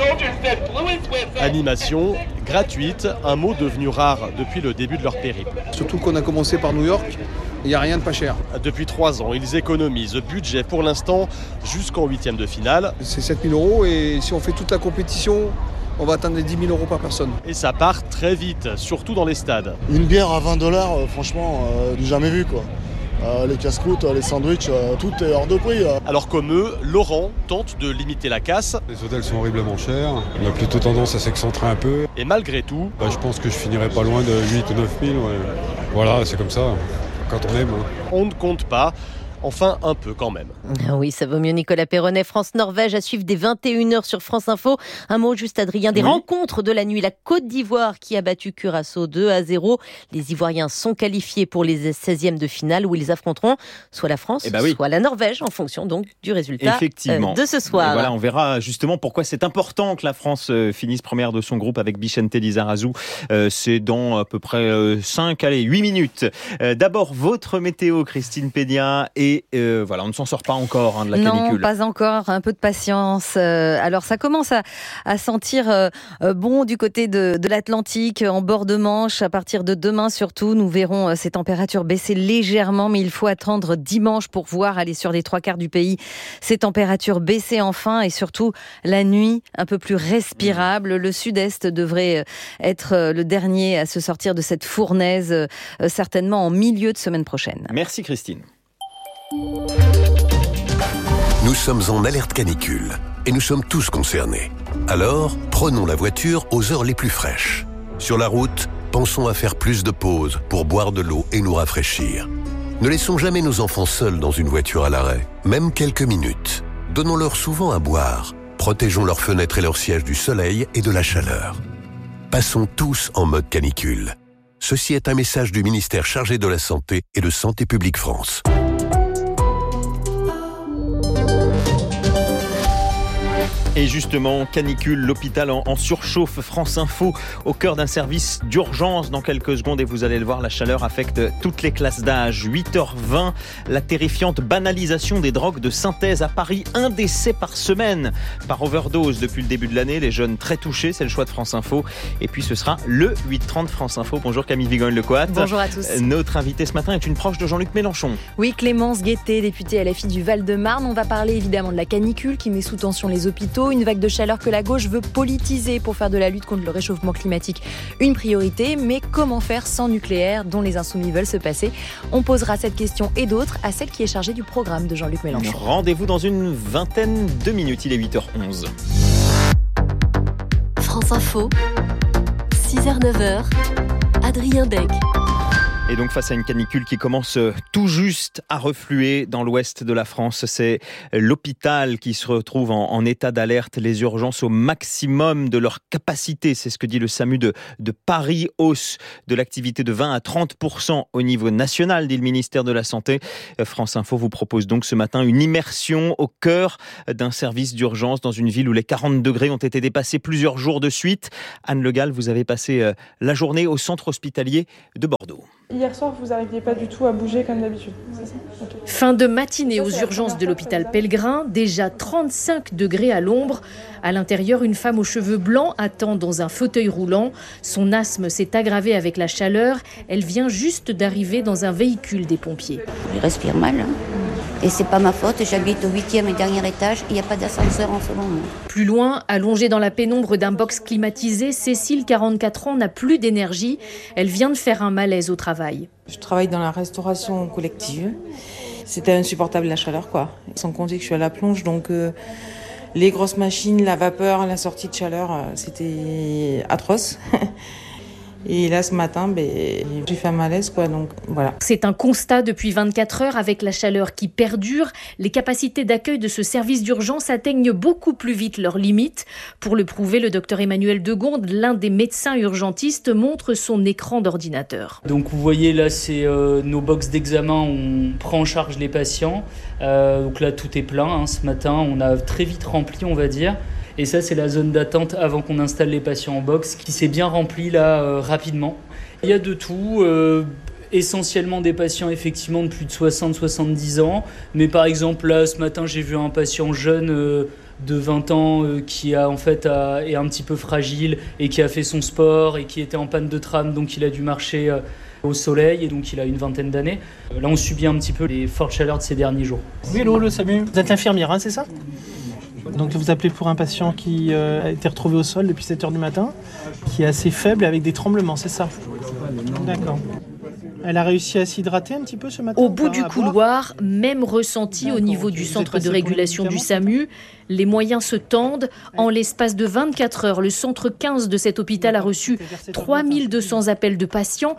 Animation gratuite, un mot devenu rare depuis le début de leur périple. Surtout qu'on a commencé par New York, il n'y a rien de pas cher. Depuis 3 ans, ils économisent. Budget pour l'instant jusqu'en 8e de finale. C'est 7 000 € et si on fait toute la compétition, on va atteindre les 10 000 € par personne. Et ça part très vite, surtout dans les stades. Une bière à 20 $, franchement, du jamais vu quoi. Les casse-croûtes, les sandwichs, tout est hors de prix. Alors comme eux, Laurent tente de limiter la casse. Les hôtels sont horriblement chers, on a plutôt tendance à s'excentrer un peu. Et malgré tout... je pense que je finirai pas loin de 8 ou 9 000. Ouais. Voilà, c'est comme ça, quand on aime. On ne compte pas. Enfin, un peu quand même. Oui, ça vaut mieux. Nicolas Perronnet, France-Norvège à suivre dès 21h sur France Info. Un mot juste, Adrien, des rencontres de la nuit. La Côte d'Ivoire qui a battu Curaçao 2-0. Les Ivoiriens sont qualifiés pour les 16e de finale où ils affronteront soit la France, soit la Norvège, en fonction donc du résultat de ce soir. Et voilà, on verra justement pourquoi c'est important que la France finisse première de son groupe avec Vicente Lizarazu. C'est dans à peu près 8 minutes. D'abord, votre météo, Christine Pédia. Et voilà, on ne s'en sort pas encore de la canicule. Non, pas encore, un peu de patience. Alors ça commence à sentir bon du côté de l'Atlantique, en bord de Manche. À partir de demain surtout, nous verrons ces températures baisser légèrement, mais il faut attendre dimanche pour voir aller sur les 3/4 du pays ces températures baisser enfin, et surtout la nuit un peu plus respirable. Le sud-est devrait être le dernier à se sortir de cette fournaise, certainement en milieu de semaine prochaine. Merci Christine. Nous sommes en alerte canicule et nous sommes tous concernés. Alors, prenons la voiture aux heures les plus fraîches. Sur la route, pensons à faire plus de pauses pour boire de l'eau et nous rafraîchir. Ne laissons jamais nos enfants seuls dans une voiture à l'arrêt, même quelques minutes. Donnons-leur souvent à boire. Protégeons leurs fenêtres et leurs sièges du soleil et de la chaleur. Passons tous en mode canicule. Ceci est un message du ministère chargé de la Santé et de Santé publique France. Et justement, canicule, l'hôpital en surchauffe. France Info au cœur d'un service d'urgence dans quelques secondes. Et vous allez le voir, la chaleur affecte toutes les classes d'âge. 8h20, la terrifiante banalisation des drogues de synthèse à Paris. 1 décès par semaine par overdose depuis le début de l'année. Les jeunes très touchés, c'est le choix de France Info. Et puis ce sera le 8h30 France Info. Bonjour Camille Vigogne-Lecoat. Bonjour à tous. Notre invitée ce matin est une proche de Jean-Luc Mélenchon. Oui, Clémence Guettet, députée LFI du Val-de-Marne. On va parler évidemment de la canicule qui met sous tension les hôpitaux. Une vague de chaleur que la gauche veut politiser pour faire de la lutte contre le réchauffement climatique une priorité. Mais comment faire sans nucléaire dont les Insoumis veulent se passer? On posera cette question et d'autres à celle qui est chargée du programme de Jean-Luc Mélenchon. Rendez-vous dans une vingtaine de minutes. Il est 8h11. France Info, 6h-9h, Adrien Dec. Et donc face à une canicule qui commence tout juste à refluer dans l'ouest de la France, c'est l'hôpital qui se retrouve en état d'alerte, les urgences au maximum de leur capacité. C'est ce que dit le SAMU de Paris, hausse de l'activité de 20 à 30% au niveau national, dit le ministère de la Santé. France Info vous propose donc ce matin une immersion au cœur d'un service d'urgence dans une ville où les 40 degrés ont été dépassés plusieurs jours de suite. Anne Le Gall, vous avez passé la journée au centre hospitalier de Bordeaux. Hier soir, vous n'arriviez pas du tout à bouger comme d'habitude, c'est ça ? Okay. Fin de matinée aux urgences de l'hôpital Pellegrin, déjà 35 degrés à l'ombre. À l'intérieur, une femme aux cheveux blancs attend dans un fauteuil roulant. Son asthme s'est aggravé avec la chaleur. Elle vient juste d'arriver dans un véhicule des pompiers. Je respire mal, hein. Et c'est pas ma faute, j'habite au 8e et dernier étage, il n'y a pas d'ascenseur en ce moment. Plus loin, allongée dans la pénombre d'un box climatisé, Cécile, 44 ans, n'a plus d'énergie. Elle vient de faire un malaise au travail. Je travaille dans la restauration collective. C'était insupportable la chaleur, quoi. Sans compter que je suis à la plonge, donc les grosses machines, la vapeur, la sortie de chaleur, c'était atroce. Et là, ce matin, j'ai fait un malaise, quoi, donc voilà. C'est un constat depuis 24 heures avec la chaleur qui perdure. Les capacités d'accueil de ce service d'urgence atteignent beaucoup plus vite leurs limites. Pour le prouver, le docteur Emmanuel Degonde, l'un des médecins urgentistes, montre son écran d'ordinateur. Donc vous voyez là, c'est nos box d'examen, on prend en charge les patients. Donc là, tout est plein, hein. Ce matin, on a très vite rempli, on va dire. Et ça, c'est la zone d'attente avant qu'on installe les patients en box qui s'est bien remplie là rapidement. Il y a de tout, essentiellement des patients effectivement de plus de 60-70 ans. Mais par exemple, là, ce matin, j'ai vu un patient jeune de 20 ans qui a, en fait, est un petit peu fragile et qui a fait son sport et qui était en panne de tram, donc il a dû marcher au soleil et donc il a une vingtaine d'années. Là, on subit un petit peu les fortes chaleurs de ces derniers jours. Oui, hello, le SAMU. Vous êtes l'infirmière, hein, c'est ça ? Donc vous appelez pour un patient qui a été retrouvé au sol depuis 7h du matin, qui est assez faible avec des tremblements, c'est ça ? D'accord. Elle a réussi à s'hydrater un petit peu ce matin ? Au bout du couloir, même ressenti au niveau du centre de régulation du SAMU. Les moyens se tendent. En l'espace de 24 heures, le centre 15 de cet hôpital a reçu 3200 appels de patients,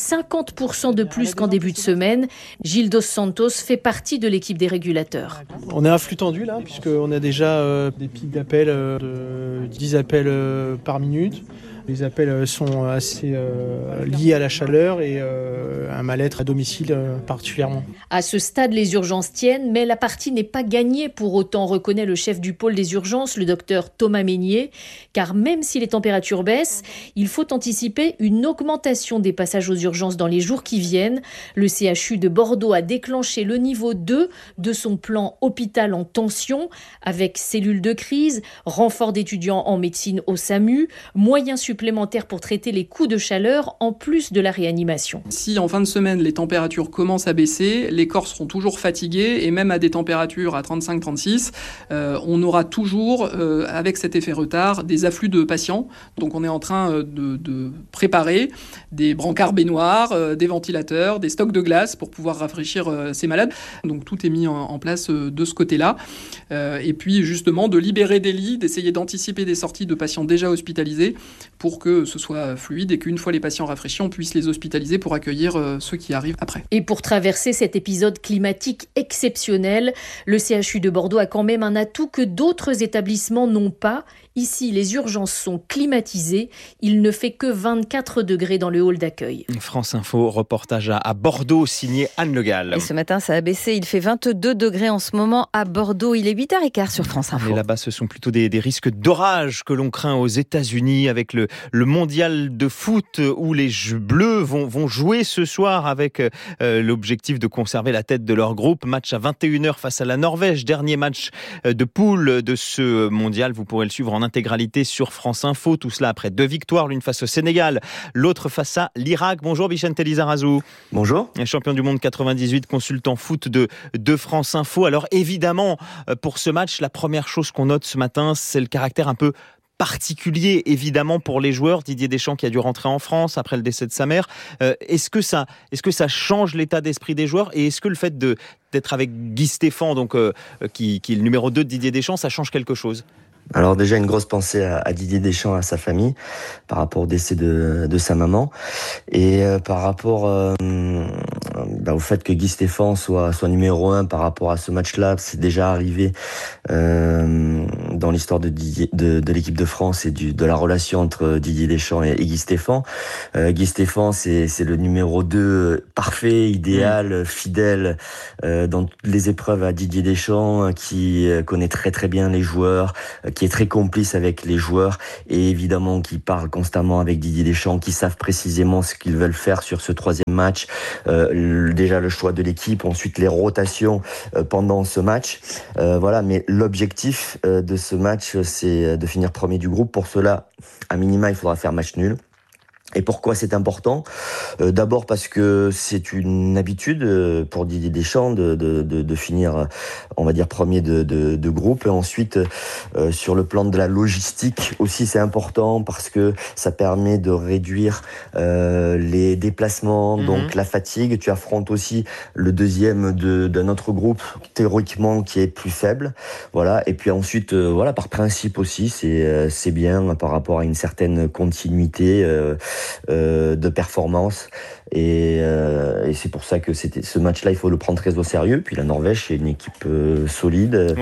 50% de plus qu'en début de semaine. Gilles Dos Santos fait partie de l'équipe des régulateurs. On est à flux tendu là, puisqu'on a déjà des pics d'appels de 10 appels par minute. Les appels sont assez liés à la chaleur et un mal-être à domicile particulièrement. À ce stade, les urgences tiennent, mais la partie n'est pas gagnée pour autant, reconnaît le chef du pôle des urgences, le docteur Thomas Meignier. Car même si les températures baissent, il faut anticiper une augmentation des passages aux urgences dans les jours qui viennent. Le CHU de Bordeaux a déclenché le niveau 2 de son plan hôpital en tension, avec cellules de crise, renfort d'étudiants en médecine au SAMU, moyens supplémentaires pour traiter les coups de chaleur en plus de la réanimation. Si en fin de semaine les températures commencent à baisser, les corps seront toujours fatigués et même à des températures à 35-36, on aura toujours, avec cet effet retard, des afflux de patients. Donc on est en train de préparer des brancards baignoires, des ventilateurs, des stocks de glace pour pouvoir rafraîchir ces malades. Donc tout est mis en place de ce côté-là. Et puis justement de libérer des lits, d'essayer d'anticiper des sorties de patients déjà hospitalisés pour que ce soit fluide et qu'une fois les patients rafraîchis, on puisse les hospitaliser pour accueillir ceux qui arrivent après. Et pour traverser cet épisode climatique exceptionnel, le CHU de Bordeaux a quand même un atout que d'autres établissements n'ont pas. Ici, les urgences sont climatisées. Il ne fait que 24 degrés dans le hall d'accueil. France Info, reportage à Bordeaux, signé Anne Le Gall. Et ce matin, ça a baissé. Il fait 22 degrés en ce moment à Bordeaux. Il est 8h15 sur France Info. Mais là-bas, ce sont plutôt des risques d'orage que l'on craint aux États-Unis avec le mondial de foot où les Bleus vont jouer ce soir avec l'objectif de conserver la tête de leur groupe. Match à 21h face à la Norvège. Dernier match de poule de ce mondial. Vous pourrez le suivre en intégralité sur France Info. Tout cela après 2 victoires, l'une face au Sénégal, l'autre face à l'Irak. Bonjour Vicente Lizarazu. Bonjour. Champion du monde 98, consultant foot de France Info. Alors évidemment, pour ce match, la première chose qu'on note ce matin, c'est le caractère un peu particulier, évidemment, pour les joueurs. Didier Deschamps qui a dû rentrer en France après le décès de sa mère. Est-ce que ça change l'état d'esprit des joueurs, et est-ce que le fait d'être avec Guy Stéphane, donc, qui est le numéro 2 de Didier Deschamps, ça change quelque chose ? Alors déjà, une grosse pensée à Didier Deschamps, à sa famille, par rapport au décès de sa maman, et par rapport au fait que Guy Stéphane soit numéro 1 par rapport à ce match-là. C'est déjà arrivé dans l'histoire de l'équipe de France et de la relation entre Didier Deschamps et Guy Stéphane. Guy Stéphane, c'est le numéro 2 parfait, idéal, fidèle dans toutes les épreuves à Didier Deschamps, qui connaît très très bien les joueurs, qui est très complice avec les joueurs, et évidemment qui parle constamment avec Didier Deschamps, qui savent précisément ce qu'ils veulent faire sur ce 3e match. Déjà le choix de l'équipe, ensuite les rotations pendant ce match. Voilà, mais l'objectif de ce match, c'est de finir premier du groupe. Pour cela, à minima, il faudra faire match nul. Et pourquoi c'est important ? D'abord parce que c'est une habitude pour Didier Deschamps de finir, on va dire, premier de groupe. Et ensuite, sur le plan de la logistique aussi, c'est important parce que ça permet de réduire les déplacements, donc la fatigue. Tu affrontes aussi le deuxième d'un autre groupe, théoriquement, qui est plus faible. Voilà. Et puis ensuite, voilà, par principe aussi, c'est bien par rapport à une certaine continuité de performance, et c'est pour ça que ce match-là, il faut le prendre très au sérieux. Puis la Norvège, c'est une équipe solide,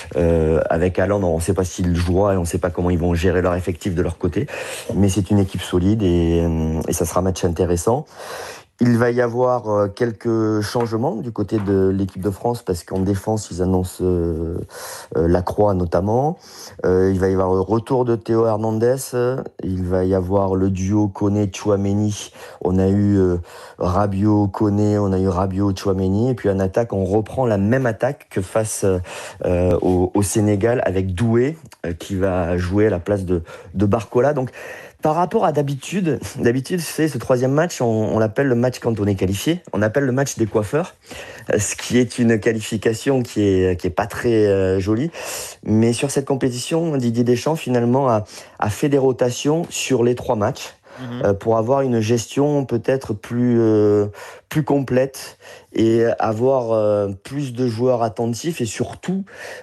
avec Haaland, on ne sait pas s'il jouera et on ne sait pas comment ils vont gérer leur effectif de leur côté, mais c'est une équipe solide, et ça sera un match intéressant. Il va y avoir quelques changements du côté de l'équipe de France, parce qu'en défense, ils annoncent Lacroix notamment. Il va y avoir le retour de Théo Hernandez. Il va y avoir le duo Koné-Tchouaméni. On a eu Rabiot-Koné, on a eu Rabiot-Tchouaméni. Et puis en attaque, on reprend la même attaque que face au Sénégal, avec Doué qui va jouer à la place de Barcola. Donc, par rapport à d'habitude, c'est ce 3e match, on l'appelle le match quand on est qualifié. On appelle le match des coiffeurs, ce qui est une qualification qui est pas très jolie. Mais sur cette compétition, Didier Deschamps finalement a fait des rotations sur les 3 matchs pour avoir une gestion peut-être plus complète, et avoir plus de joueurs attentifs, et surtout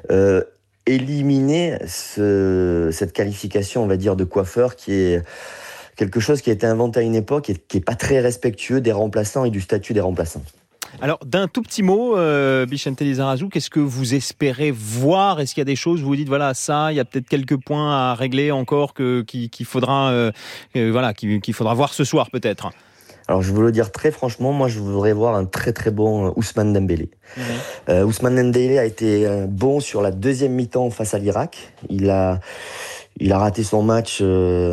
éliminer cette qualification, on va dire, de coiffeur, qui est quelque chose qui a été inventé à une époque et qui n'est pas très respectueux des remplaçants et du statut des remplaçants. Alors, d'un tout petit mot, Vicente Lizarazu, qu'est-ce que vous espérez voir ? Est-ce qu'il y a des choses où vous dites, voilà, ça, il y a peut-être quelques points à régler encore qu'il faudra voir ce soir, peut-être ? Alors, je veux le dire très franchement, moi, je voudrais voir un très très bon Ousmane Dembélé. Ousmane Dembélé a été bon sur la 2e mi-temps face à l'Irak. Il a raté son match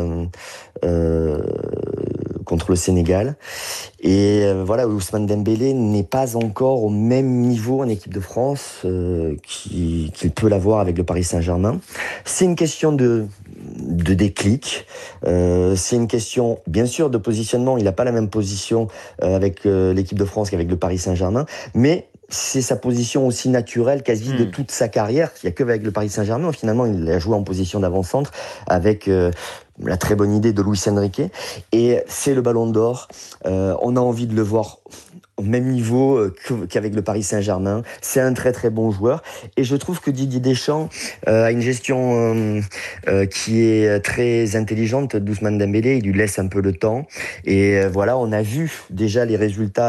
contre le Sénégal. Et voilà, Ousmane Dembélé n'est pas encore au même niveau en équipe de France qu'il peut l'avoir avec le Paris Saint-Germain. C'est une question de déclic. C'est une question, bien sûr, de positionnement. Il n'a pas la même position avec l'équipe de France qu'avec le Paris Saint-Germain, mais c'est sa position aussi naturelle quasi de toute sa carrière. Il n'y a que avec le Paris Saint-Germain, finalement, il a joué en position d'avant-centre avec la très bonne idée de Luis Enrique. Et c'est le Ballon d'Or. On a envie de le voir au même niveau qu'avec le Paris Saint-Germain. C'est un très très bon joueur. Et je trouve que Didier Deschamps a une gestion qui est très intelligente d'Ousmane Dembélé. Il lui laisse un peu le temps. Et voilà, on a vu déjà les résultats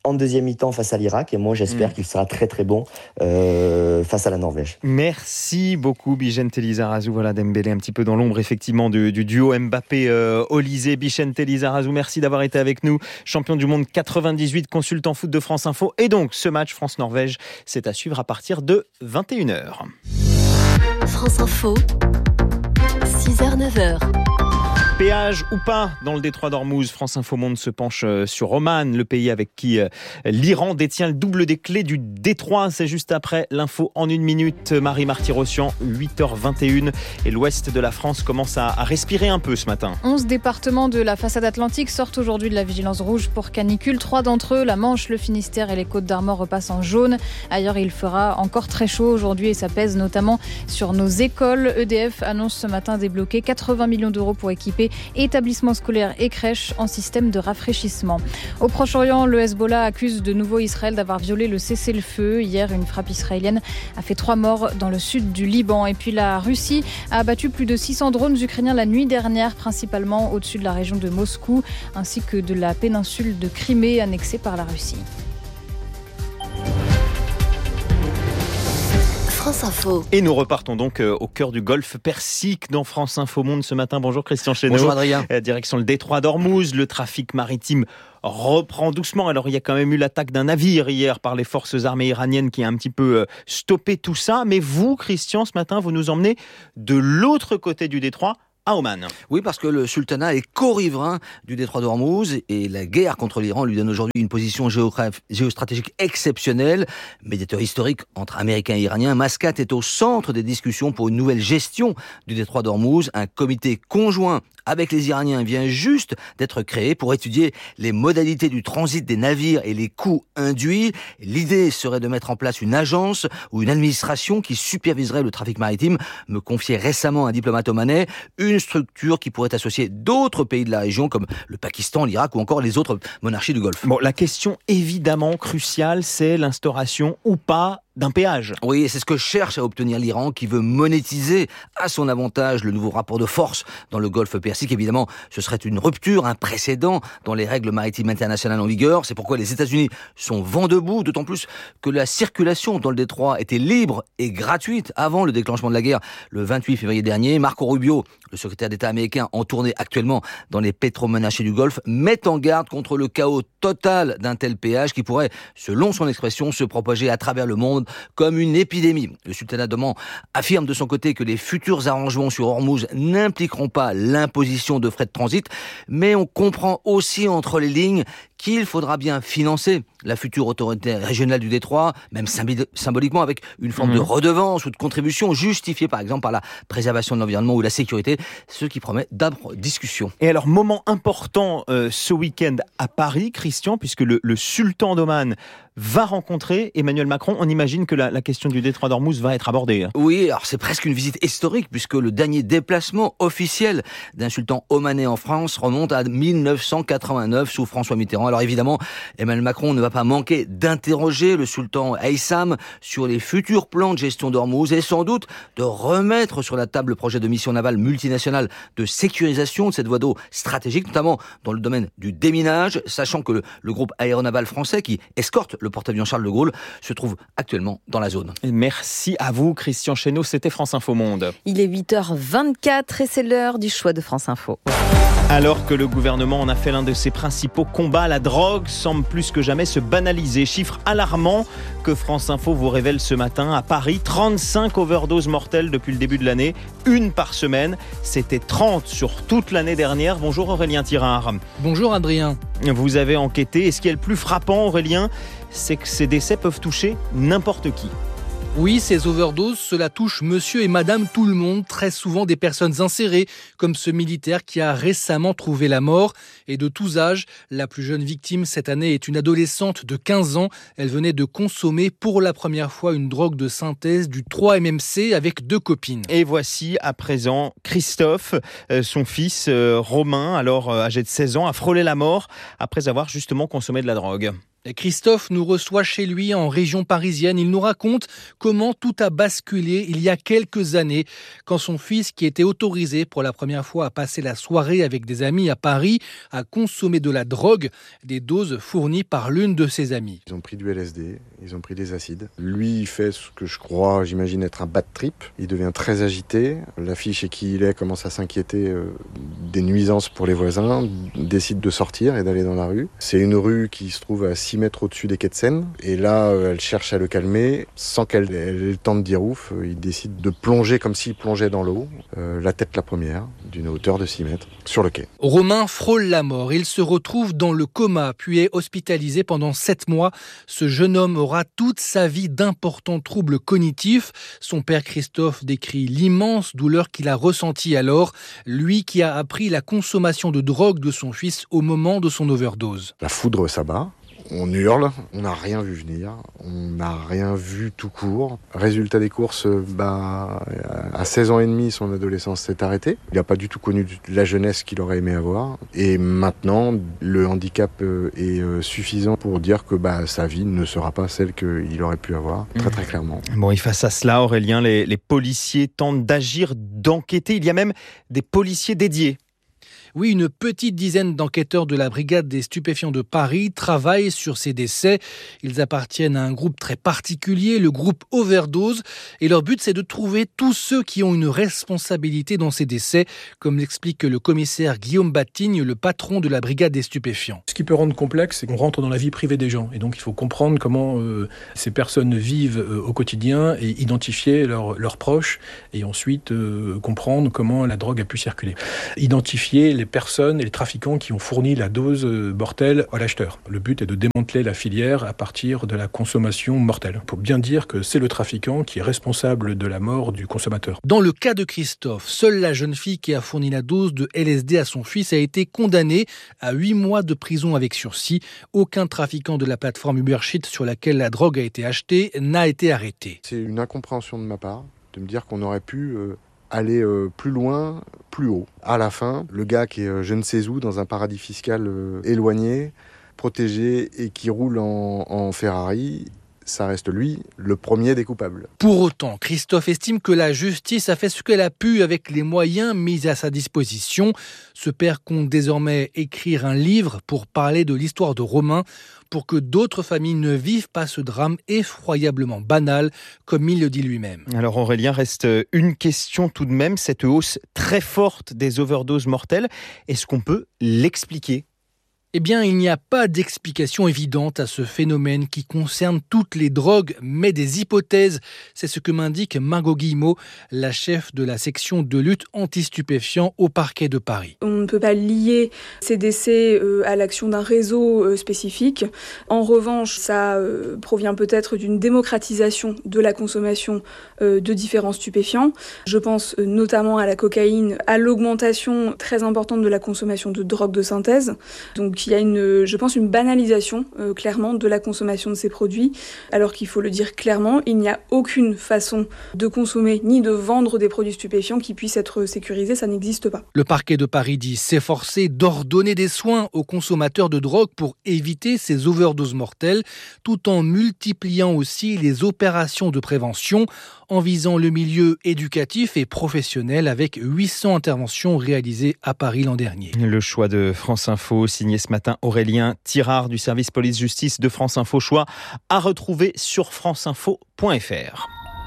en deuxième mi-temps face à l'Irak. Et moi, j'espère qu'il sera très très bon face à la Norvège. Merci beaucoup, Bicente Lizarazu. Voilà, Dembélé un petit peu dans l'ombre, effectivement, du duo Mbappé-Olysée. Bicente Lizarazu, merci d'avoir été avec nous. Champion du monde 98, consultant foot de France Info. Et donc, ce match France-Norvège, c'est à suivre à partir de 21h. France Info, 6h-9h. Péage ou pas dans le détroit d'Ormuz, France Info Monde se penche sur Oman, le pays avec qui l'Iran détient le double des clés du détroit. C'est juste après l'info en 1 minute. Marie Marty-Rossian, 8h21. Et l'ouest de la France commence à respirer un peu ce matin. 11 départements de la façade atlantique sortent aujourd'hui de la vigilance rouge pour canicule. 3 d'entre eux, la Manche, le Finistère et les Côtes-d'Armor, repassent en jaune. Ailleurs, il fera encore très chaud aujourd'hui et ça pèse notamment sur nos écoles. EDF annonce ce matin débloquer 80 millions d'euros pour équiper établissements scolaires et crèches en système de rafraîchissement. Au Proche-Orient, le Hezbollah accuse de nouveau Israël d'avoir violé le cessez-le-feu. Hier, une frappe israélienne a fait 3 morts dans le sud du Liban. Et puis la Russie a abattu plus de 600 drones ukrainiens la nuit dernière, principalement au-dessus de la région de Moscou, ainsi que de la péninsule de Crimée annexée par la Russie. France Info. Et nous repartons donc au cœur du golfe Persique dans France Info Monde ce matin. Bonjour Christian Chesneau. Bonjour Adrien. Direction le détroit d'Ormuz, le trafic maritime reprend doucement. Alors il y a quand même eu l'attaque d'un navire hier par les forces armées iraniennes qui a un petit peu stoppé tout ça. Mais vous, Christian, ce matin, vous nous emmenez de l'autre côté du détroit, à Oman. Oui, parce que le sultanat est co-riverain du détroit d'Ormuz et la guerre contre l'Iran lui donne aujourd'hui une position géostratégique exceptionnelle. Médiateur historique entre Américains et Iraniens, Mascate est au centre des discussions pour une nouvelle gestion du détroit d'Ormuz. Un comité conjoint avec les Iraniens vient juste d'être créé pour étudier les modalités du transit des navires et les coûts induits. L'idée serait de mettre en place une agence ou une administration qui superviserait le trafic maritime, me confiait récemment un diplomate omanais, une structure qui pourrait associer d'autres pays de la région comme le Pakistan, l'Irak ou encore les autres monarchies du Golfe. Bon, la question évidemment cruciale, c'est l'instauration ou pas d'un péage. Oui, et c'est ce que cherche à obtenir l'Iran qui veut monétiser à son avantage le nouveau rapport de force dans le Golfe Persique. Évidemment, ce serait une rupture, un précédent dans les règles maritimes internationales en vigueur. C'est pourquoi les États-Unis sont vent debout, d'autant plus que la circulation dans le détroit était libre et gratuite avant le déclenchement de la guerre le 28 février dernier. Marco Rubio, le secrétaire d'État américain en tournée actuellement dans les pétromonarchies du Golfe, met en garde contre le chaos total d'un tel péage qui pourrait, selon son expression, se propager à travers le monde comme une épidémie. Le sultanat d'Oman affirme de son côté que les futurs arrangements sur Ormuz n'impliqueront pas l'imposition de frais de transit, mais on comprend aussi entre les lignes qu'il faudra bien financer la future autorité régionale du détroit, même symboliquement avec une forme de redevance ou de contribution justifiée par exemple par la préservation de l'environnement ou la sécurité, ce qui promet d'âpres discussions. Et alors, moment important ce week-end à Paris, Christian, puisque le sultan d'Oman va rencontrer Emmanuel Macron. On imagine que la question du détroit d'Ormuz va être abordée. Oui, alors c'est presque une visite historique puisque le dernier déplacement officiel d'un sultan omanais en France remonte à 1989 sous François Mitterrand. Alors évidemment, Emmanuel Macron ne va pas manquer d'interroger le sultan Haytham sur les futurs plans de gestion d'Ormuz et sans doute de remettre sur la table le projet de mission navale multinationale de sécurisation de cette voie d'eau stratégique, notamment dans le domaine du déminage, sachant que le groupe aéronaval français qui escorte le porte-avions Charles de Gaulle se trouve actuellement dans la zone. Merci à vous, Christian Chesneau. C'était France Info Monde. Il est 8h24 et c'est l'heure du choix de France Info. Alors que le gouvernement en a fait l'un de ses principaux combats, la drogue semble plus que jamais se banaliser. Chiffre alarmant que France Info vous révèle ce matin. À Paris, 35 overdoses mortelles depuis le début de l'année, une par semaine. C'était 30 sur toute l'année dernière. Bonjour Aurélien Tirard. Bonjour Adrien. Vous avez enquêté. Et ce qui est le plus frappant, Aurélien, c'est que ces décès peuvent toucher n'importe qui. Oui, ces overdoses, cela touche monsieur et madame tout le monde, très souvent des personnes insérées, comme ce militaire qui a récemment trouvé la mort. Et de tous âges, la plus jeune victime cette année est une adolescente de 15 ans. Elle venait de consommer pour la première fois une drogue de synthèse, du 3-MMC, avec 2 copines. Et voici à présent Christophe, son fils Romain, alors âgé de 16 ans, a frôlé la mort après avoir justement consommé de la drogue. Et Christophe nous reçoit chez lui en région parisienne. Il nous raconte comment tout a basculé il y a quelques années quand son fils, qui était autorisé pour la première fois à passer la soirée avec des amis à Paris, a consommé de la drogue, des doses fournies par l'une de ses amies. Ils ont pris du LSD, ils ont pris des acides. Lui, il fait ce que j'imagine être un bad trip. Il devient très agité. La fille chez qui il est commence à s'inquiéter des nuisances pour les voisins, décide de sortir et d'aller dans la rue. C'est une rue qui se trouve à 6 mètres au-dessus des quais de Seine. Et là, elle cherche à le calmer. Sans qu'elle ait le temps de dire ouf, il décide de plonger comme s'il plongeait dans l'eau, la tête la première, d'une hauteur de 6 mètres, sur le quai. Romain frôle la mort. Il se retrouve dans le coma, puis est hospitalisé pendant 7 mois. Ce jeune homme aura toute sa vie d'importants troubles cognitifs. Son père Christophe décrit l'immense douleur qu'il a ressentie alors, lui qui a appris la consommation de drogue de son fils au moment de son overdose. La foudre s'abat. On hurle, on n'a rien vu venir, on n'a rien vu tout court. Résultat des courses, à 16 ans et demi, son adolescence s'est arrêtée. Il n'a pas du tout connu la jeunesse qu'il aurait aimé avoir. Et maintenant, le handicap est suffisant pour dire que sa vie ne sera pas celle qu'il aurait pu avoir, très très clairement. Bon, et face à cela, Aurélien, les policiers tentent d'agir, d'enquêter. Il y a même des policiers dédiés. Oui, une petite dizaine d'enquêteurs de la brigade des stupéfiants de Paris travaillent sur ces décès. Ils appartiennent à un groupe très particulier, le groupe Overdose. Et leur but, c'est de trouver tous ceux qui ont une responsabilité dans ces décès, comme l'explique le commissaire Guillaume Batigne, le patron de la brigade des stupéfiants. Ce qui peut rendre complexe, c'est qu'on rentre dans la vie privée des gens. Et donc, il faut comprendre comment ces personnes vivent au quotidien et identifier leurs proches. Et ensuite, comprendre comment la drogue a pu circuler. Identifier les personnes et les trafiquants qui ont fourni la dose mortelle à l'acheteur. Le but est de démanteler la filière à partir de la consommation mortelle. Il faut bien dire que c'est le trafiquant qui est responsable de la mort du consommateur. Dans le cas de Christophe, seule la jeune fille qui a fourni la dose de LSD à son fils a été condamnée à 8 mois de prison avec sursis. Aucun trafiquant de la plateforme Ubersheet sur laquelle la drogue a été achetée n'a été arrêté. C'est une incompréhension de ma part de me dire qu'on aurait pu aller plus loin, plus haut. À la fin, le gars qui est je ne sais où, dans un paradis fiscal éloigné, protégé et qui roule en Ferrari, ça reste lui, le premier des coupables. Pour autant, Christophe estime que la justice a fait ce qu'elle a pu avec les moyens mis à sa disposition. Ce père compte désormais écrire un livre pour parler de l'histoire de Romain, pour que d'autres familles ne vivent pas ce drame effroyablement banal, comme il le dit lui-même. Alors Aurélien, reste une question tout de même, cette hausse très forte des overdoses mortelles, est-ce qu'on peut l'expliquer ? Eh bien, il n'y a pas d'explication évidente à ce phénomène qui concerne toutes les drogues, mais des hypothèses. C'est ce que m'indique Margot Guillemot, la chef de la section de lutte anti-stupéfiants au parquet de Paris. On ne peut pas lier ces décès à l'action d'un réseau spécifique. En revanche, ça provient peut-être d'une démocratisation de la consommation de différents stupéfiants. Je pense notamment à la cocaïne, à l'augmentation très importante de la consommation de drogues de synthèse. Donc, il y a je pense une banalisation clairement de la consommation de ces produits, alors qu'il faut le dire clairement, il n'y a aucune façon de consommer ni de vendre des produits stupéfiants qui puissent être sécurisés, ça n'existe pas. Le parquet de Paris dit s'efforcer d'ordonner des soins aux consommateurs de drogue pour éviter ces overdoses mortelles, tout en multipliant aussi les opérations de prévention en visant le milieu éducatif et professionnel avec 800 interventions réalisées à Paris l'an dernier. Le choix de France Info, signé ce matin Aurélien Tirard du service police-justice de France Info, choix à retrouver sur franceinfo.fr.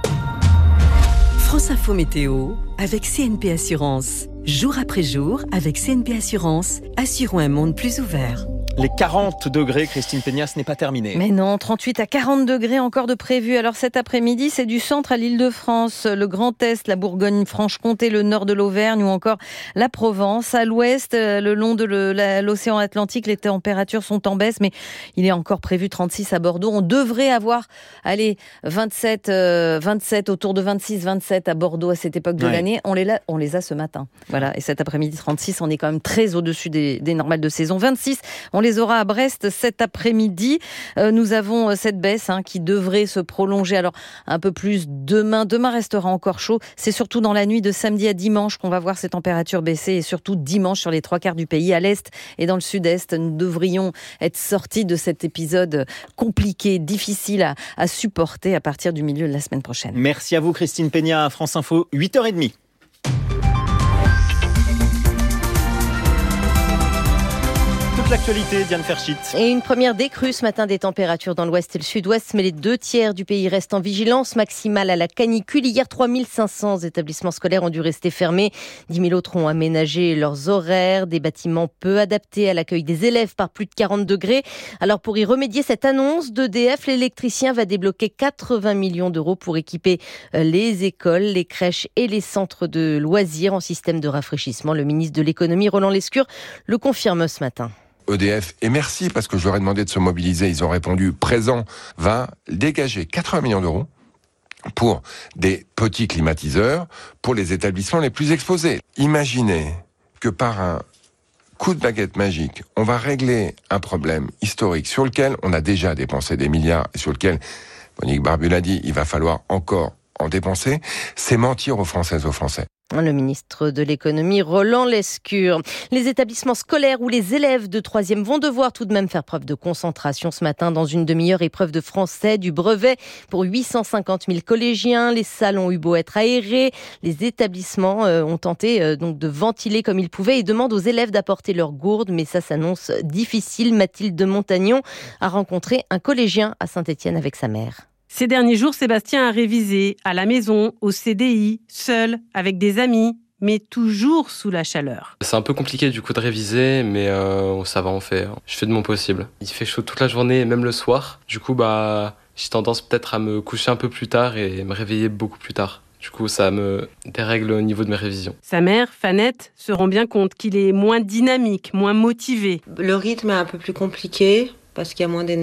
France Info Météo avec CNP Assurance. Jour après jour, avec CNP Assurance, assurons un monde plus ouvert. Les 40 degrés, Christine Peña, ce n'est pas terminé. Mais non, 38 à 40 degrés encore de prévu. Alors cet après-midi, c'est du centre à l'Île-de-France, le Grand Est, la Bourgogne-Franche-Comté, le nord de l'Auvergne ou encore la Provence. À l'ouest, le long de l'océan Atlantique, les températures sont en baisse, mais il est encore prévu 36 à Bordeaux. On devrait avoir, 27, autour de 26, 27 à Bordeaux à cette époque de l'année. On les a ce matin. Voilà. Et cet après-midi, 36, on est quand même très au-dessus des normales de saison. 26, on les aura à Brest cet après-midi. Nous avons cette baisse qui devrait se prolonger. Alors un peu plus demain. Demain restera encore chaud. C'est surtout dans la nuit de samedi à dimanche qu'on va voir ces températures baisser et surtout dimanche sur les 3/4 du pays. À l'est et dans le sud-est, nous devrions être sortis de cet épisode compliqué, difficile à supporter à partir du milieu de la semaine prochaine. Merci à vous Christine Peña, France Info, 8h30. L'actualité, Diane Ferschit. Et une première décrue ce matin des températures dans l'ouest et le sud-ouest, mais les 2/3 du pays restent en vigilance maximale à la canicule. Hier, 3500 établissements scolaires ont dû rester fermés. 10 000 autres ont aménagé leurs horaires, des bâtiments peu adaptés à l'accueil des élèves par plus de 40 degrés. Alors pour y remédier, cette annonce d'EDF, l'électricien va débloquer 80 millions d'euros pour équiper les écoles, les crèches et les centres de loisirs en système de rafraîchissement. Le ministre de l'économie, Roland Lescure, le confirme ce matin. EDF, et merci parce que je leur ai demandé de se mobiliser, ils ont répondu présent, va dégager 80 millions d'euros pour des petits climatiseurs pour les établissements les plus exposés. Imaginez que par un coup de baguette magique, on va régler un problème historique sur lequel on a déjà dépensé des milliards et sur lequel, Monique Barbu l'a dit, il va falloir encore en dépenser, c'est mentir aux Françaises et aux Français. Le ministre de l'économie, Roland Lescure. Les établissements scolaires où les élèves de 3e vont devoir tout de même faire preuve de concentration ce matin dans une demi-heure. Épreuve de français, du brevet pour 850 000 collégiens. Les salles ont eu beau être aérés. Les établissements ont tenté donc de ventiler comme ils pouvaient et demandent aux élèves d'apporter leur gourde. Mais ça s'annonce difficile. Mathilde de Montagnon a rencontré un collégien à Saint-Étienne avec sa mère. Ces derniers jours, Sébastien a révisé à la maison, au CDI, seul, avec des amis, mais toujours sous la chaleur. C'est un peu compliqué du coup de réviser, mais ça va, on fait. Je fais de mon possible. Il fait chaud toute la journée et même le soir. Du coup, j'ai tendance peut-être à me coucher un peu plus tard et me réveiller beaucoup plus tard. Du coup, ça me dérègle au niveau de mes révisions. Sa mère, Fanette, se rend bien compte qu'il est moins dynamique, moins motivé. Le rythme est un peu plus compliqué parce qu'il y a moins d'énergie.